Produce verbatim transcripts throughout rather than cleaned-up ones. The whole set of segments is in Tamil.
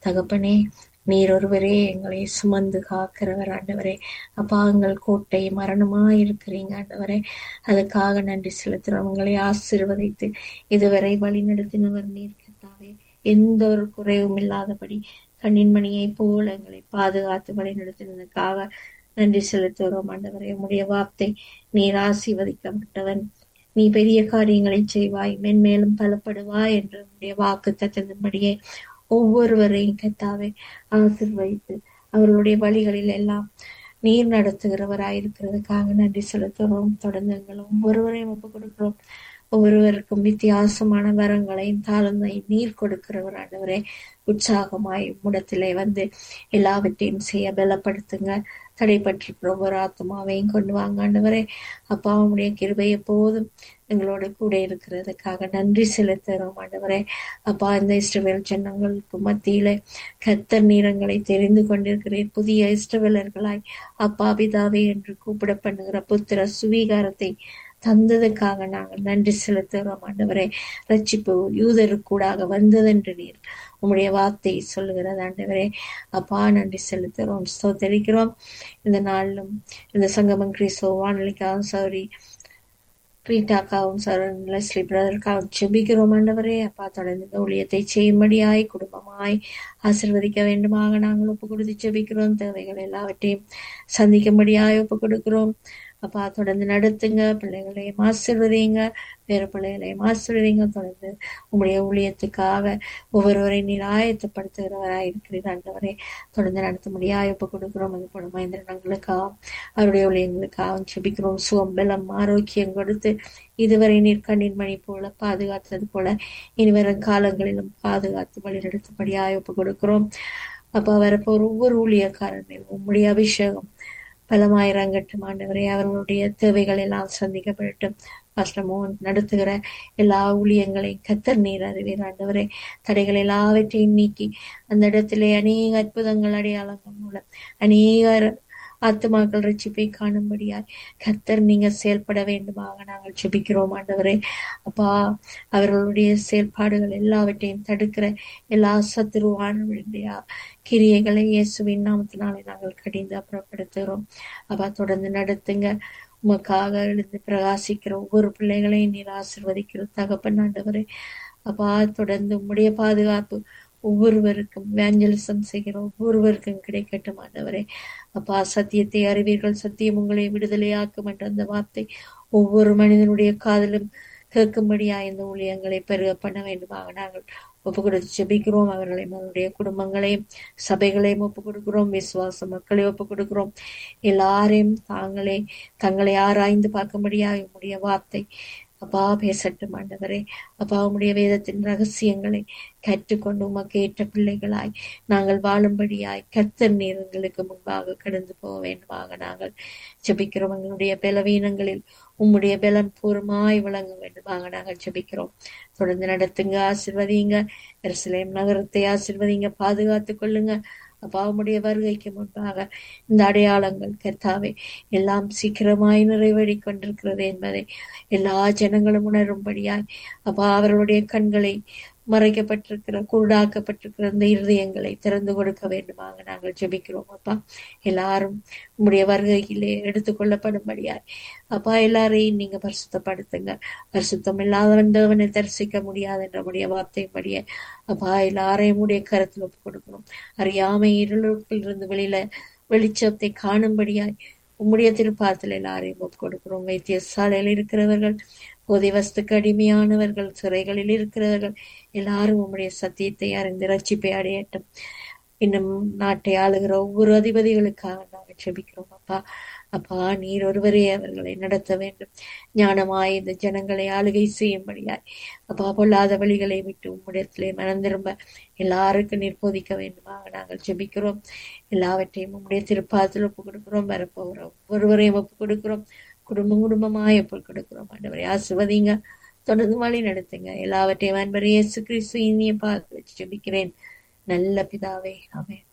தகப்பனே, நீர் ஒருவரே எங்களை சுமந்து காக்கிறவர் ஆண்டவரே. அப்பா, எங்கள் கோட்டை மரணமாய் இருக்கிறீங்க ஆண்டவரே. அதுக்காக நன்றி செலுத்துகிறோம். உங்களை ஆசீர்வதித்து இதுவரை வழி நடத்தினவர் நீர் கர்த்தாவே. எந்த ஒரு குறைவும் இல்லாதபடி கண்ணின் மணியை போல எங்களை பாதுகாத்து வழி நடத்தினதுக்காக நன்றி செலுத்துகிறோம் ஆண்டவரே. உம்முடைய வார்த்தை, நீர் ஆசீர்வதிக்கப்பட்டவன், நீ பெரிய காரியங்களை செய்வாய், மென்மேலும் பலப்படுவாய் என்ற உம்முடைய வாக்கு தத்ததின்படியே ஒவ்வொருவரையும் கர்த்தாவே ஆசீர்வதித்து அவர்களுடைய வழிகளில் எல்லாம் நீர் நடத்துகிறவராயிருக்கிறதுக்காக நன்றி செலுத்துகிறோம். தொடர்ந்து எங்கள் ஒவ்வொருவரையும் ஒப்புக் கொடுக்கிறோம். ஒவ்வொருவருக்கும் வித்தியாசமான வரங்களையும் தாளந்தையும் நீர் கொடுக்கிறவர் ஆண்டவரே. உற்சாகமாய் முடத்திலே வந்து எல்லாவற்றையும் செய்ய பலப்படுத்துங்க. தடைப்பட்டிருக்கிற ஒவ்வொரு ஆத்மாவையும் கொண்டு வாங்க ஆண்டவரே. அப்பா, உம்முடைய கிருபை எப்போதும் எங்களோட கூட இருக்கிறதுக்காக நன்றி செலுத்துகிறோம் ஆண்டவரே. அப்பா, இந்த இஸ்ரவேல் ஜனங்களுக்கு மத்தியில கர்த்தர் நீரங்களை தெரிந்து கொண்டிருக்கிறேன். புதிய இஸ்ரவேலர்களாய் அப்பா பிதாவே என்று கூப்பிட பண்ணுகிற புத்திர சுவீகாரத்தை தந்ததுக்காக நாங்கள் நன்றி செலுத்துகிறோம் ஆண்டவரே. ரட்சிப்பு யூதருக்கூடாக வந்ததென்று நீர் உம்முடைய வார்த்தை சொல்லுகிறது ஆண்டவரே. அப்பா, நன்றி செலுத்துகிறோம், ஸ்தோத்தரிக்கிறோம். இந்த நாளிலும் இந்த சங்கமம் கிறிஸ்தவ வானொலிக்காகவும் சௌரி ரீட்டாக்காவும் சரண் லெஸ்லி பிரதருக்காகவும் செபிக்கிறோம் ஆண்டவரே. அப்பா, தொடர்ந்து இந்த ஊழியத்தை செய்யும்படியாய் குடும்பமாய் ஆசீர்வதிக்க வேண்டுமாக நாங்கள் ஒப்பு கொடுத்து செபிக்கிறோம். தேவைகள் எல்லாவற்றையும் சந்திக்கும்படியாய் ஒப்பு கொடுக்கிறோம். அப்பா, தொடர்ந்து நடத்துங்க. பிள்ளைகளையும் ஆசீர்வதிங்க, வேறு பிள்ளைகளையும் ஆசீர்வதிங்க. தொடர்ந்து உங்களுடைய ஊழியத்துக்காக ஒவ்வொருவரையும் நீர் ஆயத்தப்படுத்துகிறவராய் இருக்கிறீர் ஆண்டவரே. தொடர்ந்து நடத்த முடியாது ஒப்பு கொடுக்கிறோம். அது போல மந்திரங்களுக்காகவும் அவருடைய ஊழியங்களுக்காகவும் செபிக்கிறோம். சுகம் பலம் ஆரோக்கியம் கொடுத்து இதுவரை நீர் கண்ணின் மணி போல பாதுகாத்தது போல இனி வரும் காலங்களிலும் பாதுகாத்து வழிநடத்தும்படியாக ஒப்பு கொடுக்கிறோம். அப்பா, வரப்போர் ஒவ்வொரு ஊழியக்காரன் மேல் உம்முடைய அபிஷேகம் பலமாயிரங்கட்டும் ஆண்டவரே. அவர்களுடைய தேவைகள் எல்லாம் சந்திக்கப்படட்டும். பாஸ்டர் மோகன் நடத்துகிற எல்லா ஊழியங்களையும் கர்த்தர் நீர் அறிவீர் ஆண்டவரே. தடைகள் எல்லாவற்றையும் நீக்கி அந்த இடத்திலே அநேக அற்புதங்கள் அடையாளங்கள் மூலம் அநேக ஆத்துமாக்கள் ரட்சிப்பை காணும்படியாய் கர்த்தர் நீங்க செயல்பட வேண்டுமாக நாங்கள் ஜெபிக்கிறோம் ஆண்டவரே. அப்பா, அவர்களுடைய செயல்பாடுகள் எல்லாவற்றையும் தடுக்கிற எல்லா சத்துருவானுடைய கிரியைகளை இயேசுவின் நாமத்தினாலே நாங்கள் கடிந்து அப்புறப்படுத்துகிறோம். அப்பா, தொடர்ந்து நடத்துங்க. உமக்காக எழுந்து பிரகாசிக்கிற ஒவ்வொரு பிள்ளைகளையும் நீர் ஆசீர்வதிக்கிற தகப்பன் ஆண்டவரே. அப்பா, தொடர்ந்து உம்முடைய பாதுகாப்பு ஒவ்வொருவருக்கும் வேஞ்சலிசம் செய்கிற ஒவ்வொருவருக்கும் கிடைக்கட்டும் ஆண்டவரே. அப்பா, சத்தியத்தை அறிவீர்கள், சத்தியம் உங்களை விடுதலையாக்கும் என்ற அந்த வார்த்தை ஒவ்வொரு மனிதனுடைய காதலும் கேட்கும்படியா இந்த ஊழியங்களை பெருக பண்ண வேண்டுமாக நாங்கள் ஒப்பு கொடுத்து ஜெபிக்கிறோம். அவர்களையும் அவருடைய குடும்பங்களையும் சபைகளையும் ஒப்பு கொடுக்கிறோம். விசுவாச மக்களை ஒப்பு கொடுக்கிறோம். எல்லாரையும் தாங்களே தங்களை ஆராய்ந்து பார்க்கும்படியா உம்முடைய வார்த்தை அப்பா பேசட்டும் ஆண்டவரே. அப்பா, உம்முடைய வேதத்தின் ரகசியங்களை கற்றுக்கொண்டு உமக்கு ஏற்ற பிள்ளைகளாய் நாங்கள் வாழும்படியாய் கர்த்தர் நீர் எங்களுக்கு முன்பாக கடந்து போக வேண்டுமாக நாங்கள் ஜெபிக்கிறோம். எங்களுடைய பலவீனங்களில் உம்முடைய பலன் பூர்வமாய் விளங்க வேண்டுமாக நாங்கள் ஜெபிக்கிறோம். தொடர்ந்து நடத்துங்க, ஆசீர்வதிங்க. எருசலேம் நகரத்தை ஆசீர்வதிங்க, பாதுகாத்து கொள்ளுங்க. அப்பா, உம்முடைய வருகைக்கு முன்பாக இந்த அடையாளங்கள் கர்த்தாவே எல்லாம் சீக்கிரமாய் நிறைவேறி கொண்டிருக்கிறது என்பதை எல்லா ஜனங்களும் உணரும்படியாய் அப்பா, அவர்களுடைய கண்களை மறைக்கப்பட்டிருக்கிற குருடாக்கப்பட்டிருக்கிற இந்த இருதயங்களை திறந்து கொடுக்க வேண்டுமாக நாங்கள் ஜெபிக்கிறோம். அப்பா, எல்லாரும் உம்முடைய வருகையிலே எடுத்துக்கொள்ளப்படும்படியாய் அப்பா எல்லாரையும் நீங்க பரிசுத்தப்படுத்துங்க. பரிசுத்தம் இல்லாதவன் தேவனை தரிசிக்க முடியாது என்றபடிய வார்த்தையின்படியே அப்பா எல்லாரையும் உடைய கருத்தில் ஒப்புக் கொடுக்கணும். அறியாமை இருளுக்குள் இருந்து வெளியில வெளிச்சத்தை காணும்படியாய் உம்முடைய திருப்பாத்தில் எல்லாரையும் ஒப்புக் கொடுக்கிறோம். வைத்தியசாலையில் இருக்கிறவர்கள், போதை வஸ்துக்கு அடிமையானவர்கள், சிறைகளில் இருக்கிறவர்கள் எல்லாரும் உம்முடைய சத்தியத்தை அறிந்து ரட்சிப்பை அடையட்டும். இன்னும் நாட்டை ஆளுகிற ஒவ்வொரு அதிபதிகளுக்காக நாங்கள் ஜெபிக்கிறோம். அப்பா அப்பா நீர் ஒருவரே அவர்களை நடத்த வேண்டும். ஞானமாய் இந்த ஜனங்களை ஆளுகை செய்யும்படியாய் அப்பா பொல்லாத வழிகளை விட்டு உம்முடையத்திலே மனம் திரும்ப எல்லாருக்கும் நீர் போதிக்க வேண்டுமாக நாங்கள் ஜெபிக்கிறோம். எல்லாவற்றையும் உம்முடைய திருப்பாதத்தில் ஒப்புக் கொடுக்கிறோம். வரப்போகிற ஒவ்வொருவரையும் ஒப்புக் கொடுக்கிறோம். குடும்பம் குடும்பமாய் ஒப்புக் கொடுக்கிறோம். ஆண்டவரை ஆசீர்வதிங்க, தொடர்ந்து வழி நடத்துங்க. எல்லாவற்றையும் அன்பரே இயேசு கிறிஸ்து இனிய பார்த்து வச்சு ஜெபிக்கிறேன் நல்ல பிதாவே, ஆமென்.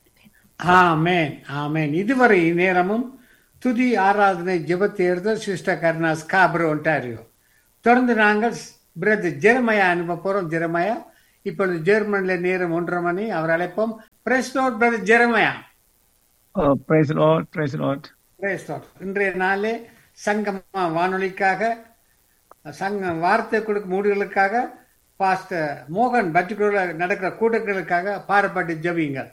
ஆமென் ஆமென். இதுவரை நேரமும் துதி ஆராதனை ஜெபத்தை எடுத்த சிஸ்டர் கருணா ஸ்காப்ரோ ஒன்டாரியோ. தொடர்ந்து நாங்கள் பிரதர் ஜெரமையா அனுப்ப போறோம். ஜெரமையா இப்பொழுது ஜெர்மன்ல நேரம் ஒன்றரை மணி. அவர் அழைப்போம். Price Lord brother Jeremiah. Oh, praise the Lord, praise the Lord. Price Lord. இன்றைய நாளே சங்கமா வானொலிக்காக சங்க வார்த்தை கொடுக்கும் மூடுகளுக்காக பாஸ்டர் மோகன் பட்டிக்குள்ள நடக்கிற கூட்டங்களுக்காக பாரப்பட்டு ஜபியுங்கள்.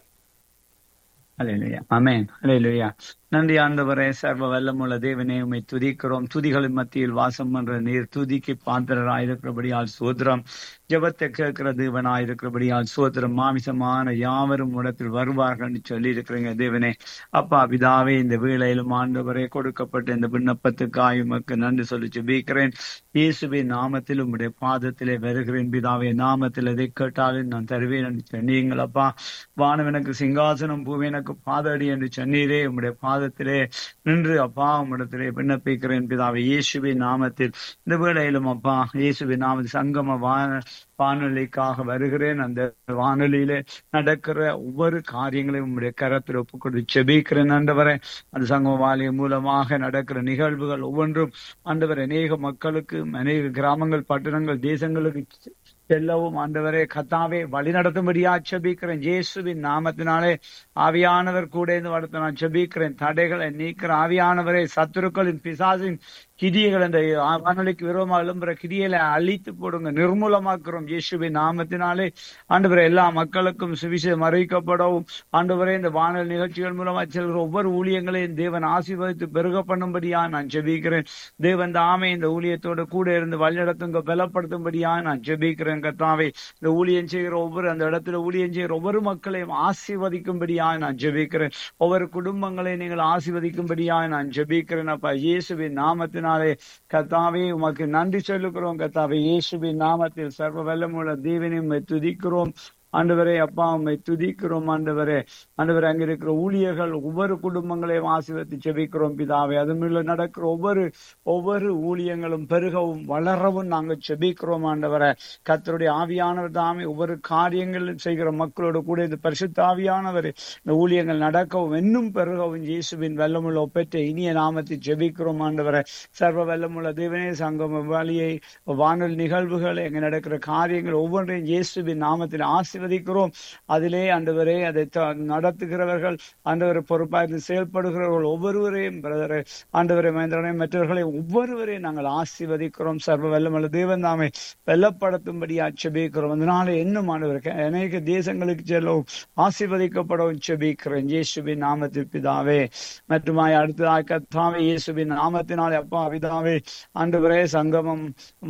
Hallelujah. Amen. Hallelujah. நன்றி ஆண்டவரே, சர்வ வல்லமுள்ள தேவனே, உம்மை துதிக்கிறோம். துதிகளின் மத்தியில் வாசம் பண்ற நீர் துதிக்கு பாத்திரராயிருக்கிறபடியால் சோத்திரம். ஜெபத்தை கேட்கிற தேவனாயிருக்கிறபடியால் சோத்திரம். மாமிசமான யாவரும் இடத்தில் வருவார்கள் சொல்லி இருக்கிறீங்க தேவனே. அப்பா பிதாவே, இந்த வேளையிலும் ஆண்டவரே கொடுக்கப்பட்ட இந்த விண்ணப்பத்துக்காய் உமக்கு நன்றி சொல்லி ஜெபிக்கிறேன். இயேசுவின் நாமத்தில் உம்முடைய பாதத்திலே வருகிறேன் பிதாவே. நாமத்தில் எதை கேட்டாலும் நான் தருவேன் என்று சொன்னீங்கள் அப்பா. வானம் எனக்கு சிங்காசனம், பூமி எனக்கு பாதடி என்று சொன்னீரே. உம்முடைய பாதத்திலே நின்று அப்பா உம்மிடத்திலே விண்ணப்பிக்கிறேன் பிதாவே. இயேசுவின் நாமத்தில் இந்த வேளையிலும் அப்பா இயேசுவின் நாமத்தில் சங்கம வான வானொலிக்காக வருகிறேன். அந்த வானொலியிலே நடக்கிற ஒவ்வொரு காரியங்களையும் உங்களுடைய கரத்தில் ஒப்புக்கொண்டு செபிக்கிறேன் ஆண்டவரே. அந்த சங்கம வானொலி மூலமாக நடக்கிற நிகழ்வுகள் ஒவ்வொன்றும் ஆண்டவரே அநேக மக்களுக்கு, அநேக கிராமங்கள், பட்டணங்கள், தேசங்களுக்கு செல்லவும் ஆண்டவரே கத்தாவே வழி நடத்தும்படியா செபிக்கிறேன். இயேசுவின் நாமத்தினாலே ஆவியானவர் கூட இருந்து வளர்த்து நான் செபிக்கிறேன். தடைகளை நீக்கிற ஆவியானவரே, சத்துருக்களின் பிசாசின் கிரியைகள், அந்த வானொலிக்கு விரோதமாக எழும்புற கிரியைகளை அழித்து போடுங்க, நிர்மூலமாக்குறோம் இயேசுவின் நாமத்தினாலே. ஆண்டவரே எல்லா மக்களுக்கும் சுவிசேஷம் அறிவிக்கப்படவும் ஆண்டவரே இந்த வானொலி நிகழ்ச்சிகள் மூலமா செல்கிற ஒவ்வொரு ஊழியங்களையும் தேவன் ஆசீர்வதித்து பெருக பண்ணும்படியா நான் ஜெபிக்கிறேன். தேவன் தாமே இந்த ஊழியத்தோடு கூட இருந்து வழிநடத்துங்க, பலப்படுத்தும்படியா நான் ஜெபிக்கிறேன் கர்த்தாவே. இந்த ஊழியம் செய்கிற ஒவ்வொரு அந்த இடத்துல ஊழியம் செய்கிற ஒவ்வொரு மக்களையும் ஆசீர்வதிக்கும்படியா நான் ஜெபிக்கிறேன். ஒவ்வொரு குடும்பங்களையும் நீங்கள் ஆசீர்வதிக்கும்படியா நான் ஜெபிக்கிறேன் அப்பா. இயேசுவின் நாமத்தினாலே கர்த்தாவே உமக்கு நன்றி சொல்லுகிறோம் கர்த்தாவே. இயேசுவின் நாமத்தில் சர்வ வல்லமுள்ள தேவனை உம்மை துதிக்கிறோம் ஆண்டவரே. அப்பா உம்மை துதிக்கிறோம் ஆண்டவரே. ஆண்டவரே அங்க இருக்கிற ஊழியர்கள் ஒவ்வொரு குடும்பங்களையும் ஆசீர்வதித்து செபிக்கிறோம் பிதாவே. அதன் நடக்கிற ஒவ்வொரு ஒவ்வொரு ஊழியங்களும் பெருகவும் வளரவும் நாங்கள் செபிக்கிறோம் ஆண்டவரே. கர்த்தருடைய ஆவியானவர் தாமே ஒவ்வொரு காரியங்களும் செய்கிற மக்களோடு கூட இந்த பரிசுத்த ஆவியானவர் இந்த ஊழியங்கள் நடக்கவும் இன்னும் பெருகவும் இயேசுவின் வெள்ளமுள்ள ஒப்பற்ற இனிய நாமத்தை ஜெபிக்கிறோம் ஆண்டவரே. சர்வ வெள்ளமுள்ள தேவனே, சங்கம வழியை வானொலி நிகழ்வுகள் எங்க நடக்கிற காரியங்கள் ஒவ்வொன்றையும் இயேசுவின் நாமத்தில் ஆசீர்வதிக்கிறோம். அதிலே ஆண்டவரே அதை நடத்துகிறவர்கள் ஆண்டவரை பொறுப்பாக செயல்படுகிறவர்கள் ஒவ்வொருவரையும் பிரதரை ஆண்டவரை மகேந்திரனை மற்றவர்களை ஒவ்வொருவரையும் நாங்கள் ஆசீர்வதிக்கிறோம். சர்வ வல்லமுள்ள தேவன் தாமே வெள்ளப்படுத்தும்படி ஆட்சேபிக்கிறோம். அதனால இன்னும் ஆண்டவருக்கு அநேக தேசங்களுக்கு செல்லவும் ஆசீர்வதிக்கப்படவும் செபிக்கிறேன் இயேசுவின் நாமத்தில் பிதாவே. மற்றுமாய் அடுத்ததாக கர்த்தாவே இயேசுவின் நாமத்தினாலே அப்பா பிதாவே ஆண்டவரே சங்கமம்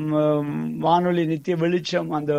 வானொலி நித்திய வெளிச்சம் அந்த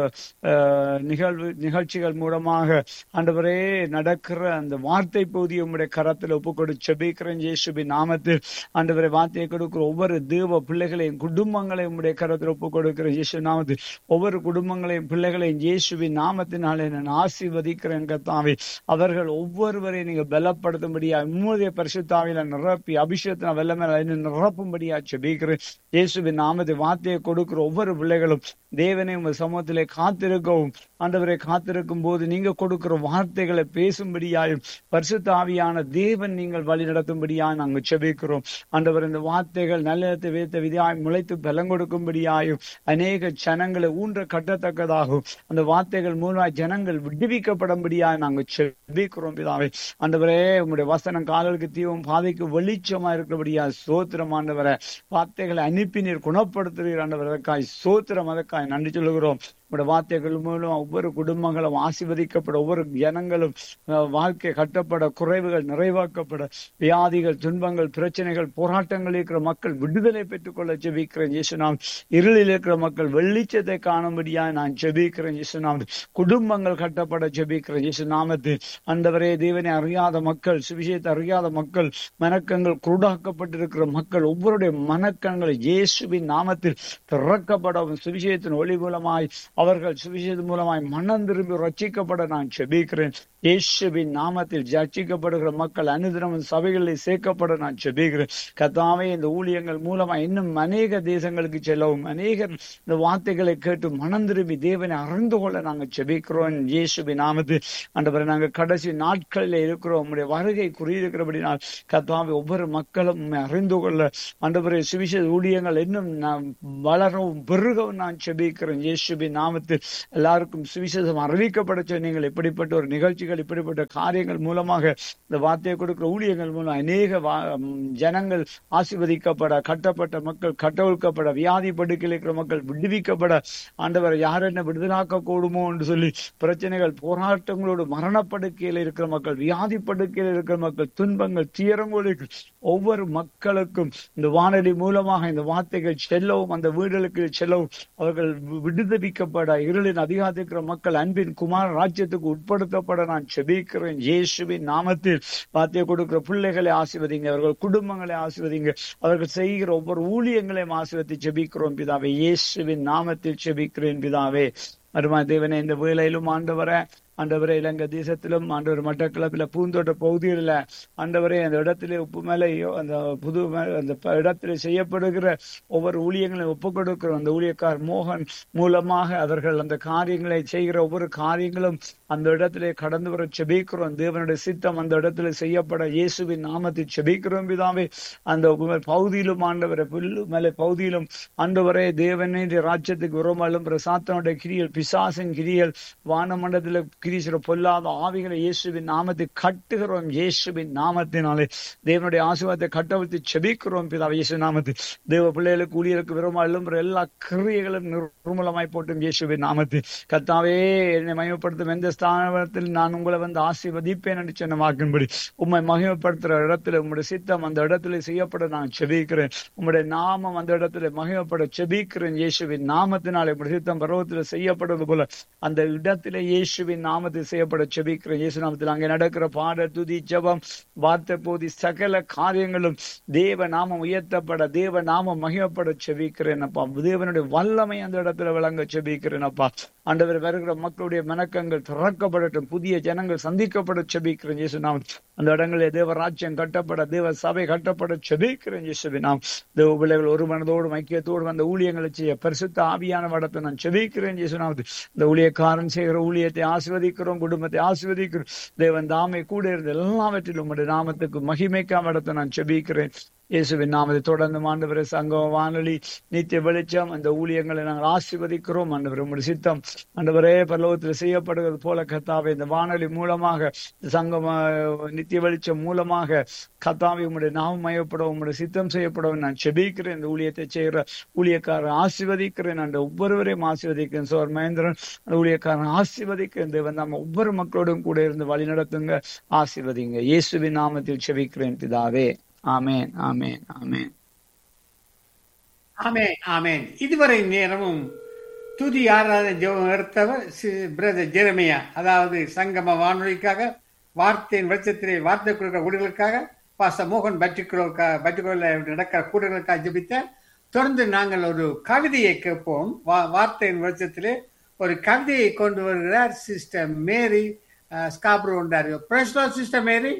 நிகழ்வு நிகழ்ச்சிகள் மூலமாக ஆண்டவரே நடக்கிற அந்த வார்த்தை பகுதியை உம்முடைய கரத்தில் ஒப்புக்கொடு செபிக்கிறேன் இயேசுவின் நாமத்தில். ஆண்டவரை வார்த்தையை கொடுக்கிற ஒவ்வொரு தேவ பிள்ளைகளையும் குடும்பங்களையும் உம்முடைய கரத்தில் ஒப்புக் கொடுக்கிறேன் இயேசு நாமத்தில். ஒவ்வொரு குடும்பங்களையும் பிள்ளைகளையும் இயேசுவின் நாமத்தினாலே நான் ஆசீர்வதிக்கிறேன் கர்த்தாவே. அவர்கள் ஒவ்வொருவரையும் நீங்கள் பலப்படுத்தும்படியா உம்முடைய பரிசுத்தாவில நிரப்பி அபிஷேகத்தின வெள்ளமேல நிரப்பும்படியா செபிக்கிறேன் இயேசுவின் நாமத்தை. வார்த்தையை கொடுக்கிற ஒவ்வொரு பிள்ளைகளும் தேவனை உங்கள் சமூகத்திலே காத்திருக்கவும் ஆண்டவரை காத்திருக்கும் போது நீங்க கொடுக்கிற வார்த்தைகளை பேசும்படியாயும் பரிசுத்த ஆவியான தேவன் நீங்கள் வழி நடத்தும்படியா நாங்கள் செபிக்கிறோம் ஆண்டவர். இந்த வார்த்தைகள் நல்லத்தை வேத்த விதியாய் முளைத்து பலம் கொடுக்கும்படியாயும் அநேக ஜனங்களை ஊன்ற கட்டத்தக்கதாகும் அந்த வார்த்தைகள் மூலமாக ஜனங்கள் விடுவிக்கப்படும்படியா நாங்கள் செபிக்கிறோம் பிதாவே. ஆண்டவரே உங்களுடைய வசனம் கால்களுக்கு தீவும் பாதைக்கு வெளிச்சமா இருக்கிறபடியா சோத்திரம் ஆண்டவரை. வார்த்தைகளை அனுப்பி நீர் குணப்படுத்துகிறீர் ஆண்டவர், அதற்காய் சோத்திரம், அதற்காய் நன்றி சொல்லுகிறோம். உங்களுடைய வார்த்தைகள் மூலம் ஒவ்வொரு குடும்பங்களும் ஆசீர்வதிக்கப்பட, ஒவ்வொரு ஜனங்களும் வாழ்க்கை கட்டப்பட, குறைவுகள் நிறைவாக்கப்பட, வியாதிகள், துன்பங்கள், பிரச்சனைகள், போராட்டங்கள் இருக்கிற மக்கள் விடுதலை பெற்றுக்கொள்ள ஜெபிக்கிறேன் இயேசுநாம். இருளில் இருக்கிற மக்கள் வெளிச்சத்தை காணும்படியா நான் ஜெபிக்கிறேன் இயேசுநாம். குடும்பங்கள் கட்டப்பட ஜெபிக்கிறேன் இயேசு நாமத்தில். ஆண்டவரே தேவனை அறியாத மக்கள், சுவிசேஷத்தை அறியாத மக்கள், மனக்கங்கள் குருடாக்கப்பட்டிருக்கிற மக்கள் ஒவ்வொருடைய மனக்கண்களை இயேசுவின் நாமத்தில் திறக்கப்படவும் சுவிசேஷத்தின் ஒளி மூலமாய் அவர்கள் சுவிசேஷம் மூலமாய் மனம் திரும்பி ரட்சிக்கப்பட நான் செபிக்கிறேன் இயேசுவின் நாமத்தில். ரட்சிக்கப்படுகிற மக்கள் அனுதினமும் சபைகளில் சேர்க்கப்பட நான் செபிக்கிறேன் கர்த்தாவே. இந்த ஊழியங்கள் மூலமா இன்னும் அநேக தேசங்களுக்கு செல்லவும் அநேகர் இந்த வார்த்தைகளை கேட்டு மனம் திரும்பி தேவனை அறிந்து கொள்ள நாங்கள் செபிக்கிறோம் இயேசுவின் நாமத்தில். ஆண்டவரே நாங்கள் கடைசி நாட்களில் இருக்கிறோம், உம்முடைய வருகை குறியிருக்கிறபடினால் கர்த்தாவே ஒவ்வொரு மக்களும் அறிந்து கொள்ள ஆண்டவரே சுவிசேஷ ஊழியங்கள் இன்னும் வளரவும் பெருகவும் நான் செபிக்கிறேன் இயேசுவின் நாமத்தில். நாமத்தில் எல்லாருக்கும் சுவிசேஷம் அறிவிக்கப்பட சொன்னீங்கள். இப்படிப்பட்ட ஒரு நிகழ்ச்சிகள், இப்படிப்பட்ட காரியங்கள் மூலமாக இந்த வார்த்தையை கொடுக்கிற ஊழியர்கள் மூலம் அநேக ஜனங்கள் ஆசீர்வதிக்கப்பட, கட்டப்பட்ட மக்கள் கட்டவிழ்க்கப்பட, வியாதி படுக்கையில் இருக்கிற மக்கள் விடுவிக்கப்பட, ஆண்டவர் யார் என்ன விடுதலாக்க கூடுமோ என்று சொல்லி பிரச்சனைகள், போராட்டங்களோடு மரணப்படுக்கையில் இருக்கிற மக்கள், வியாதி படுக்கையில் இருக்கிற மக்கள், துன்பங்கள், துயரங்களுக்கு ஒவ்வொரு மக்களுக்கும் இந்த வானொலி மூலமாக இந்த வார்த்தைகள் செல்லவும், அந்த வீடுகளுக்கு செல்லவும், அவர்கள் விடுதலிக்கப்பட, இருளின் அதிகாரிக்கிற மக்கள் அன்பின் குமார ராஜ்யத்துக்கு உட்படுத்தப்பட நான் செபிக்கிறேன். இயேசுவின் நாமத்தில் வார்த்தையை கொடுக்கிற பிள்ளைகளை ஆசீர்வதிங்க, அவர்கள் குடும்பங்களை ஆசீர்வதிங்க, அவர்கள் செய்கிற ஒவ்வொரு ஊழியங்களையும் ஆசீர்வதித்து செபிக்கிறோம் பிதாவே. இயேசுவின் நாமத்தில் செபிக்கிறேன் பிதாவே. அருமா தேவனே, இந்த வேளையிலும் ஆண்டவரே ஆண்டவரே இலங்கை தேசத்திலும் ஆண்டவர் மட்டக்களப்பில பூந்தோட்ட பகுதிகளில் ஆண்டவரே அந்த இடத்திலே உப்பு மேலையோ அந்த புது அந்த இடத்திலே செய்யப்படுகிற ஒவ்வொரு ஊழியங்களையும் ஒப்புக் கொடுக்கிற அந்த ஊழியக்கார் மோகன் மூலமாக அவர்கள் அந்த காரியங்களை செய்கிற ஒவ்வொரு காரியங்களும் அந்த இடத்திலே கடந்து வர செபிக்கிறோம். தேவனுடைய சித்தம் அந்த இடத்துல செய்யப்பட இயேசுவின் நாமத்தில் செபிக்கிறோம் பிதாவே. அந்த பகுதியிலும் ஆண்டவரை புல்லு மேலே பகுதியிலும் ஆண்டவரே தேவனே ராஜ்யத்துக்கு உரமாலும் பிரசாத்தனுடைய கிரியல், பிசாசின் கிரியல், வானமண்டலத்தில் கிரீஸ்வர பொல்லாத ஆவிகளை இயேசுவின் நாமத்தை கட்டுகிறோம். இயேசுவின் நாமத்தினாலே தேவனுடைய ஆசீர்வாதத்தை கட்டவிழ்த்து செபிக்கிறோம் பிதாவே. இயேசு நாமத்தில் தேவ பிள்ளைகளுக்கு ஊழியருக்கு விரோதமாக எழும்புற எல்லா கிரியைகளும் நிர்மூலமாய் போட்டும் இயேசுவின் நாமத்தில். கர்த்தாவே, என்னை மகிமைப்படுத்தும் எந்த ஸ்தானத்தில் நான் உங்களை வந்து ஆசீர்வதிப்பேன் என்று சொன்ன வாக்கின்படி உம்மை மகிமைப்படுத்துற இடத்துல உம்முடைய சித்தம் அந்த இடத்துல செய்யப்பட நான் செபிக்கிறேன். உம்முடைய நாமம் அந்த இடத்துல மகிமைப்பட செபிக்கிறேன். இயேசுவின் நாமத்தினாலே உம்முடைய சித்தம் பருவத்தில் செய்யப்படுவது போல அந்த இடத்திலே இயேசுவின் நாமத்தில் செய்யப்பட செபிக்கிறேன். இயேசு நாமத்தில் அங்கே நடக்கிற பாட, துதி, ஜெபம், வார்த்தை போதி சகல காரியங்களும் தேவ நாமம் உயர்த்தப்பட, தேவ நாமம் மகிமைப்பட செபிக்கிறேன் அப்பா. தேவனுடைய வல்லமை அந்த இடத்துல விளங்க செபிக்கிறேன் அப்பா. ஆண்டவர் வருகிற மக்களுடைய மனக்கங்கள் திறக்கப்படட்டும், புதிய ஜனங்கள் சந்திக்கப்பட செபிக்கிறேன். இயேசு நாமம் அந்த இடங்களில் தேவ ராஜ்யம் கட்டப்பட, தேவ சபை கட்டப்பட செபிக்கிறேன். இயேசுவின் நாமம் தேவ பிள்ளைகள் ஒரு மனதோடும் ஐக்கியத்தோடும் அந்த ஊழியங்களை செய்ய பரிசுத்த ஆவியான வடத்தை நான் செபிக்கிறேன். இயேசு நாமத்தில் இந்த ஊழியக்காரன் செய்கிற ஊழியத்தை ஆசீர்வதிக்கிறோம், குடும்பத்தை ஆசீர்வதிக்கிறோம். தேவன் தாமே கூட இருந்து எல்லாவற்றிலும் உம்முடைய நாமத்துக்கு மகிமைக்காம இடத்தை நான் செபிக்கிறேன். இயேசுவின் நாமத்தை தொடர்ந்து ஆண்டவரே சங்கம வானொலி, நித்திய வெளிச்சம் அந்த ஊழியங்களை நாங்கள் ஆசீர்வதிக்கிறோம். ஆண்டவரே உம்முடைய சித்தம் ஆண்டவரே பரலோகத்தில் செய்யப்படுகிறது போல கர்த்தாவே இந்த வானொலி மூலமாக சங்கம நித்திய வெளிச்சம் மூலமாக கர்த்தாவே உம்முடைய நாமம் மயப்படும், உம்முடைய சித்தம் செய்யப்படும் நான் செபிக்கிறேன். இந்த ஊழியத்தை செய்கிற ஊழியக்காரன் ஆசீர்வதிக்கிறேன். அந்த ஒவ்வொருவரையும் ஆசீர்வதிக்கிறேன். சோர் மகேந்திரன் அந்த ஊழியக்காரன் ஆசீர்வதிக்கிறேன். தேவன் நம்ம ஒவ்வொரு மக்களோடும் கூட இருந்து வழி நடத்துங்க, ஆசீர்வதிங்க. இயேசுவின் நாமத்தில் செபிக்கிறேன் பிதாவே. ஆமேன், ஆமேன், ஆமேன், ஆமேன், ஆமேன். இதுவரை நேரமும் துதி ஆராதனை ஜெபம் எடுத்தவர் பிரதர் ஜெரமியா, அதாவது சங்கம வானொலிக்காக வார்த்தையின் வெளிச்சத்திலே வார்த்தை கொடுக்கிற ஊழியர்களுக்காக பாச மோகன் பட்டிக்குள்ள பட்டிக்குள்ள நடக்கிற கூட்டங்களுக்காக ஜெபித்த. தொடர்ந்து நாங்கள் ஒரு கவிதையை கேட்போம். வார்த்தையின் வெளிச்சத்திலே ஒரு கவிதையை கொண்டு வருகிறார் சிஸ்டர் மேரி ஸ்காப்ரோ. சிஸ்டர் மேரி.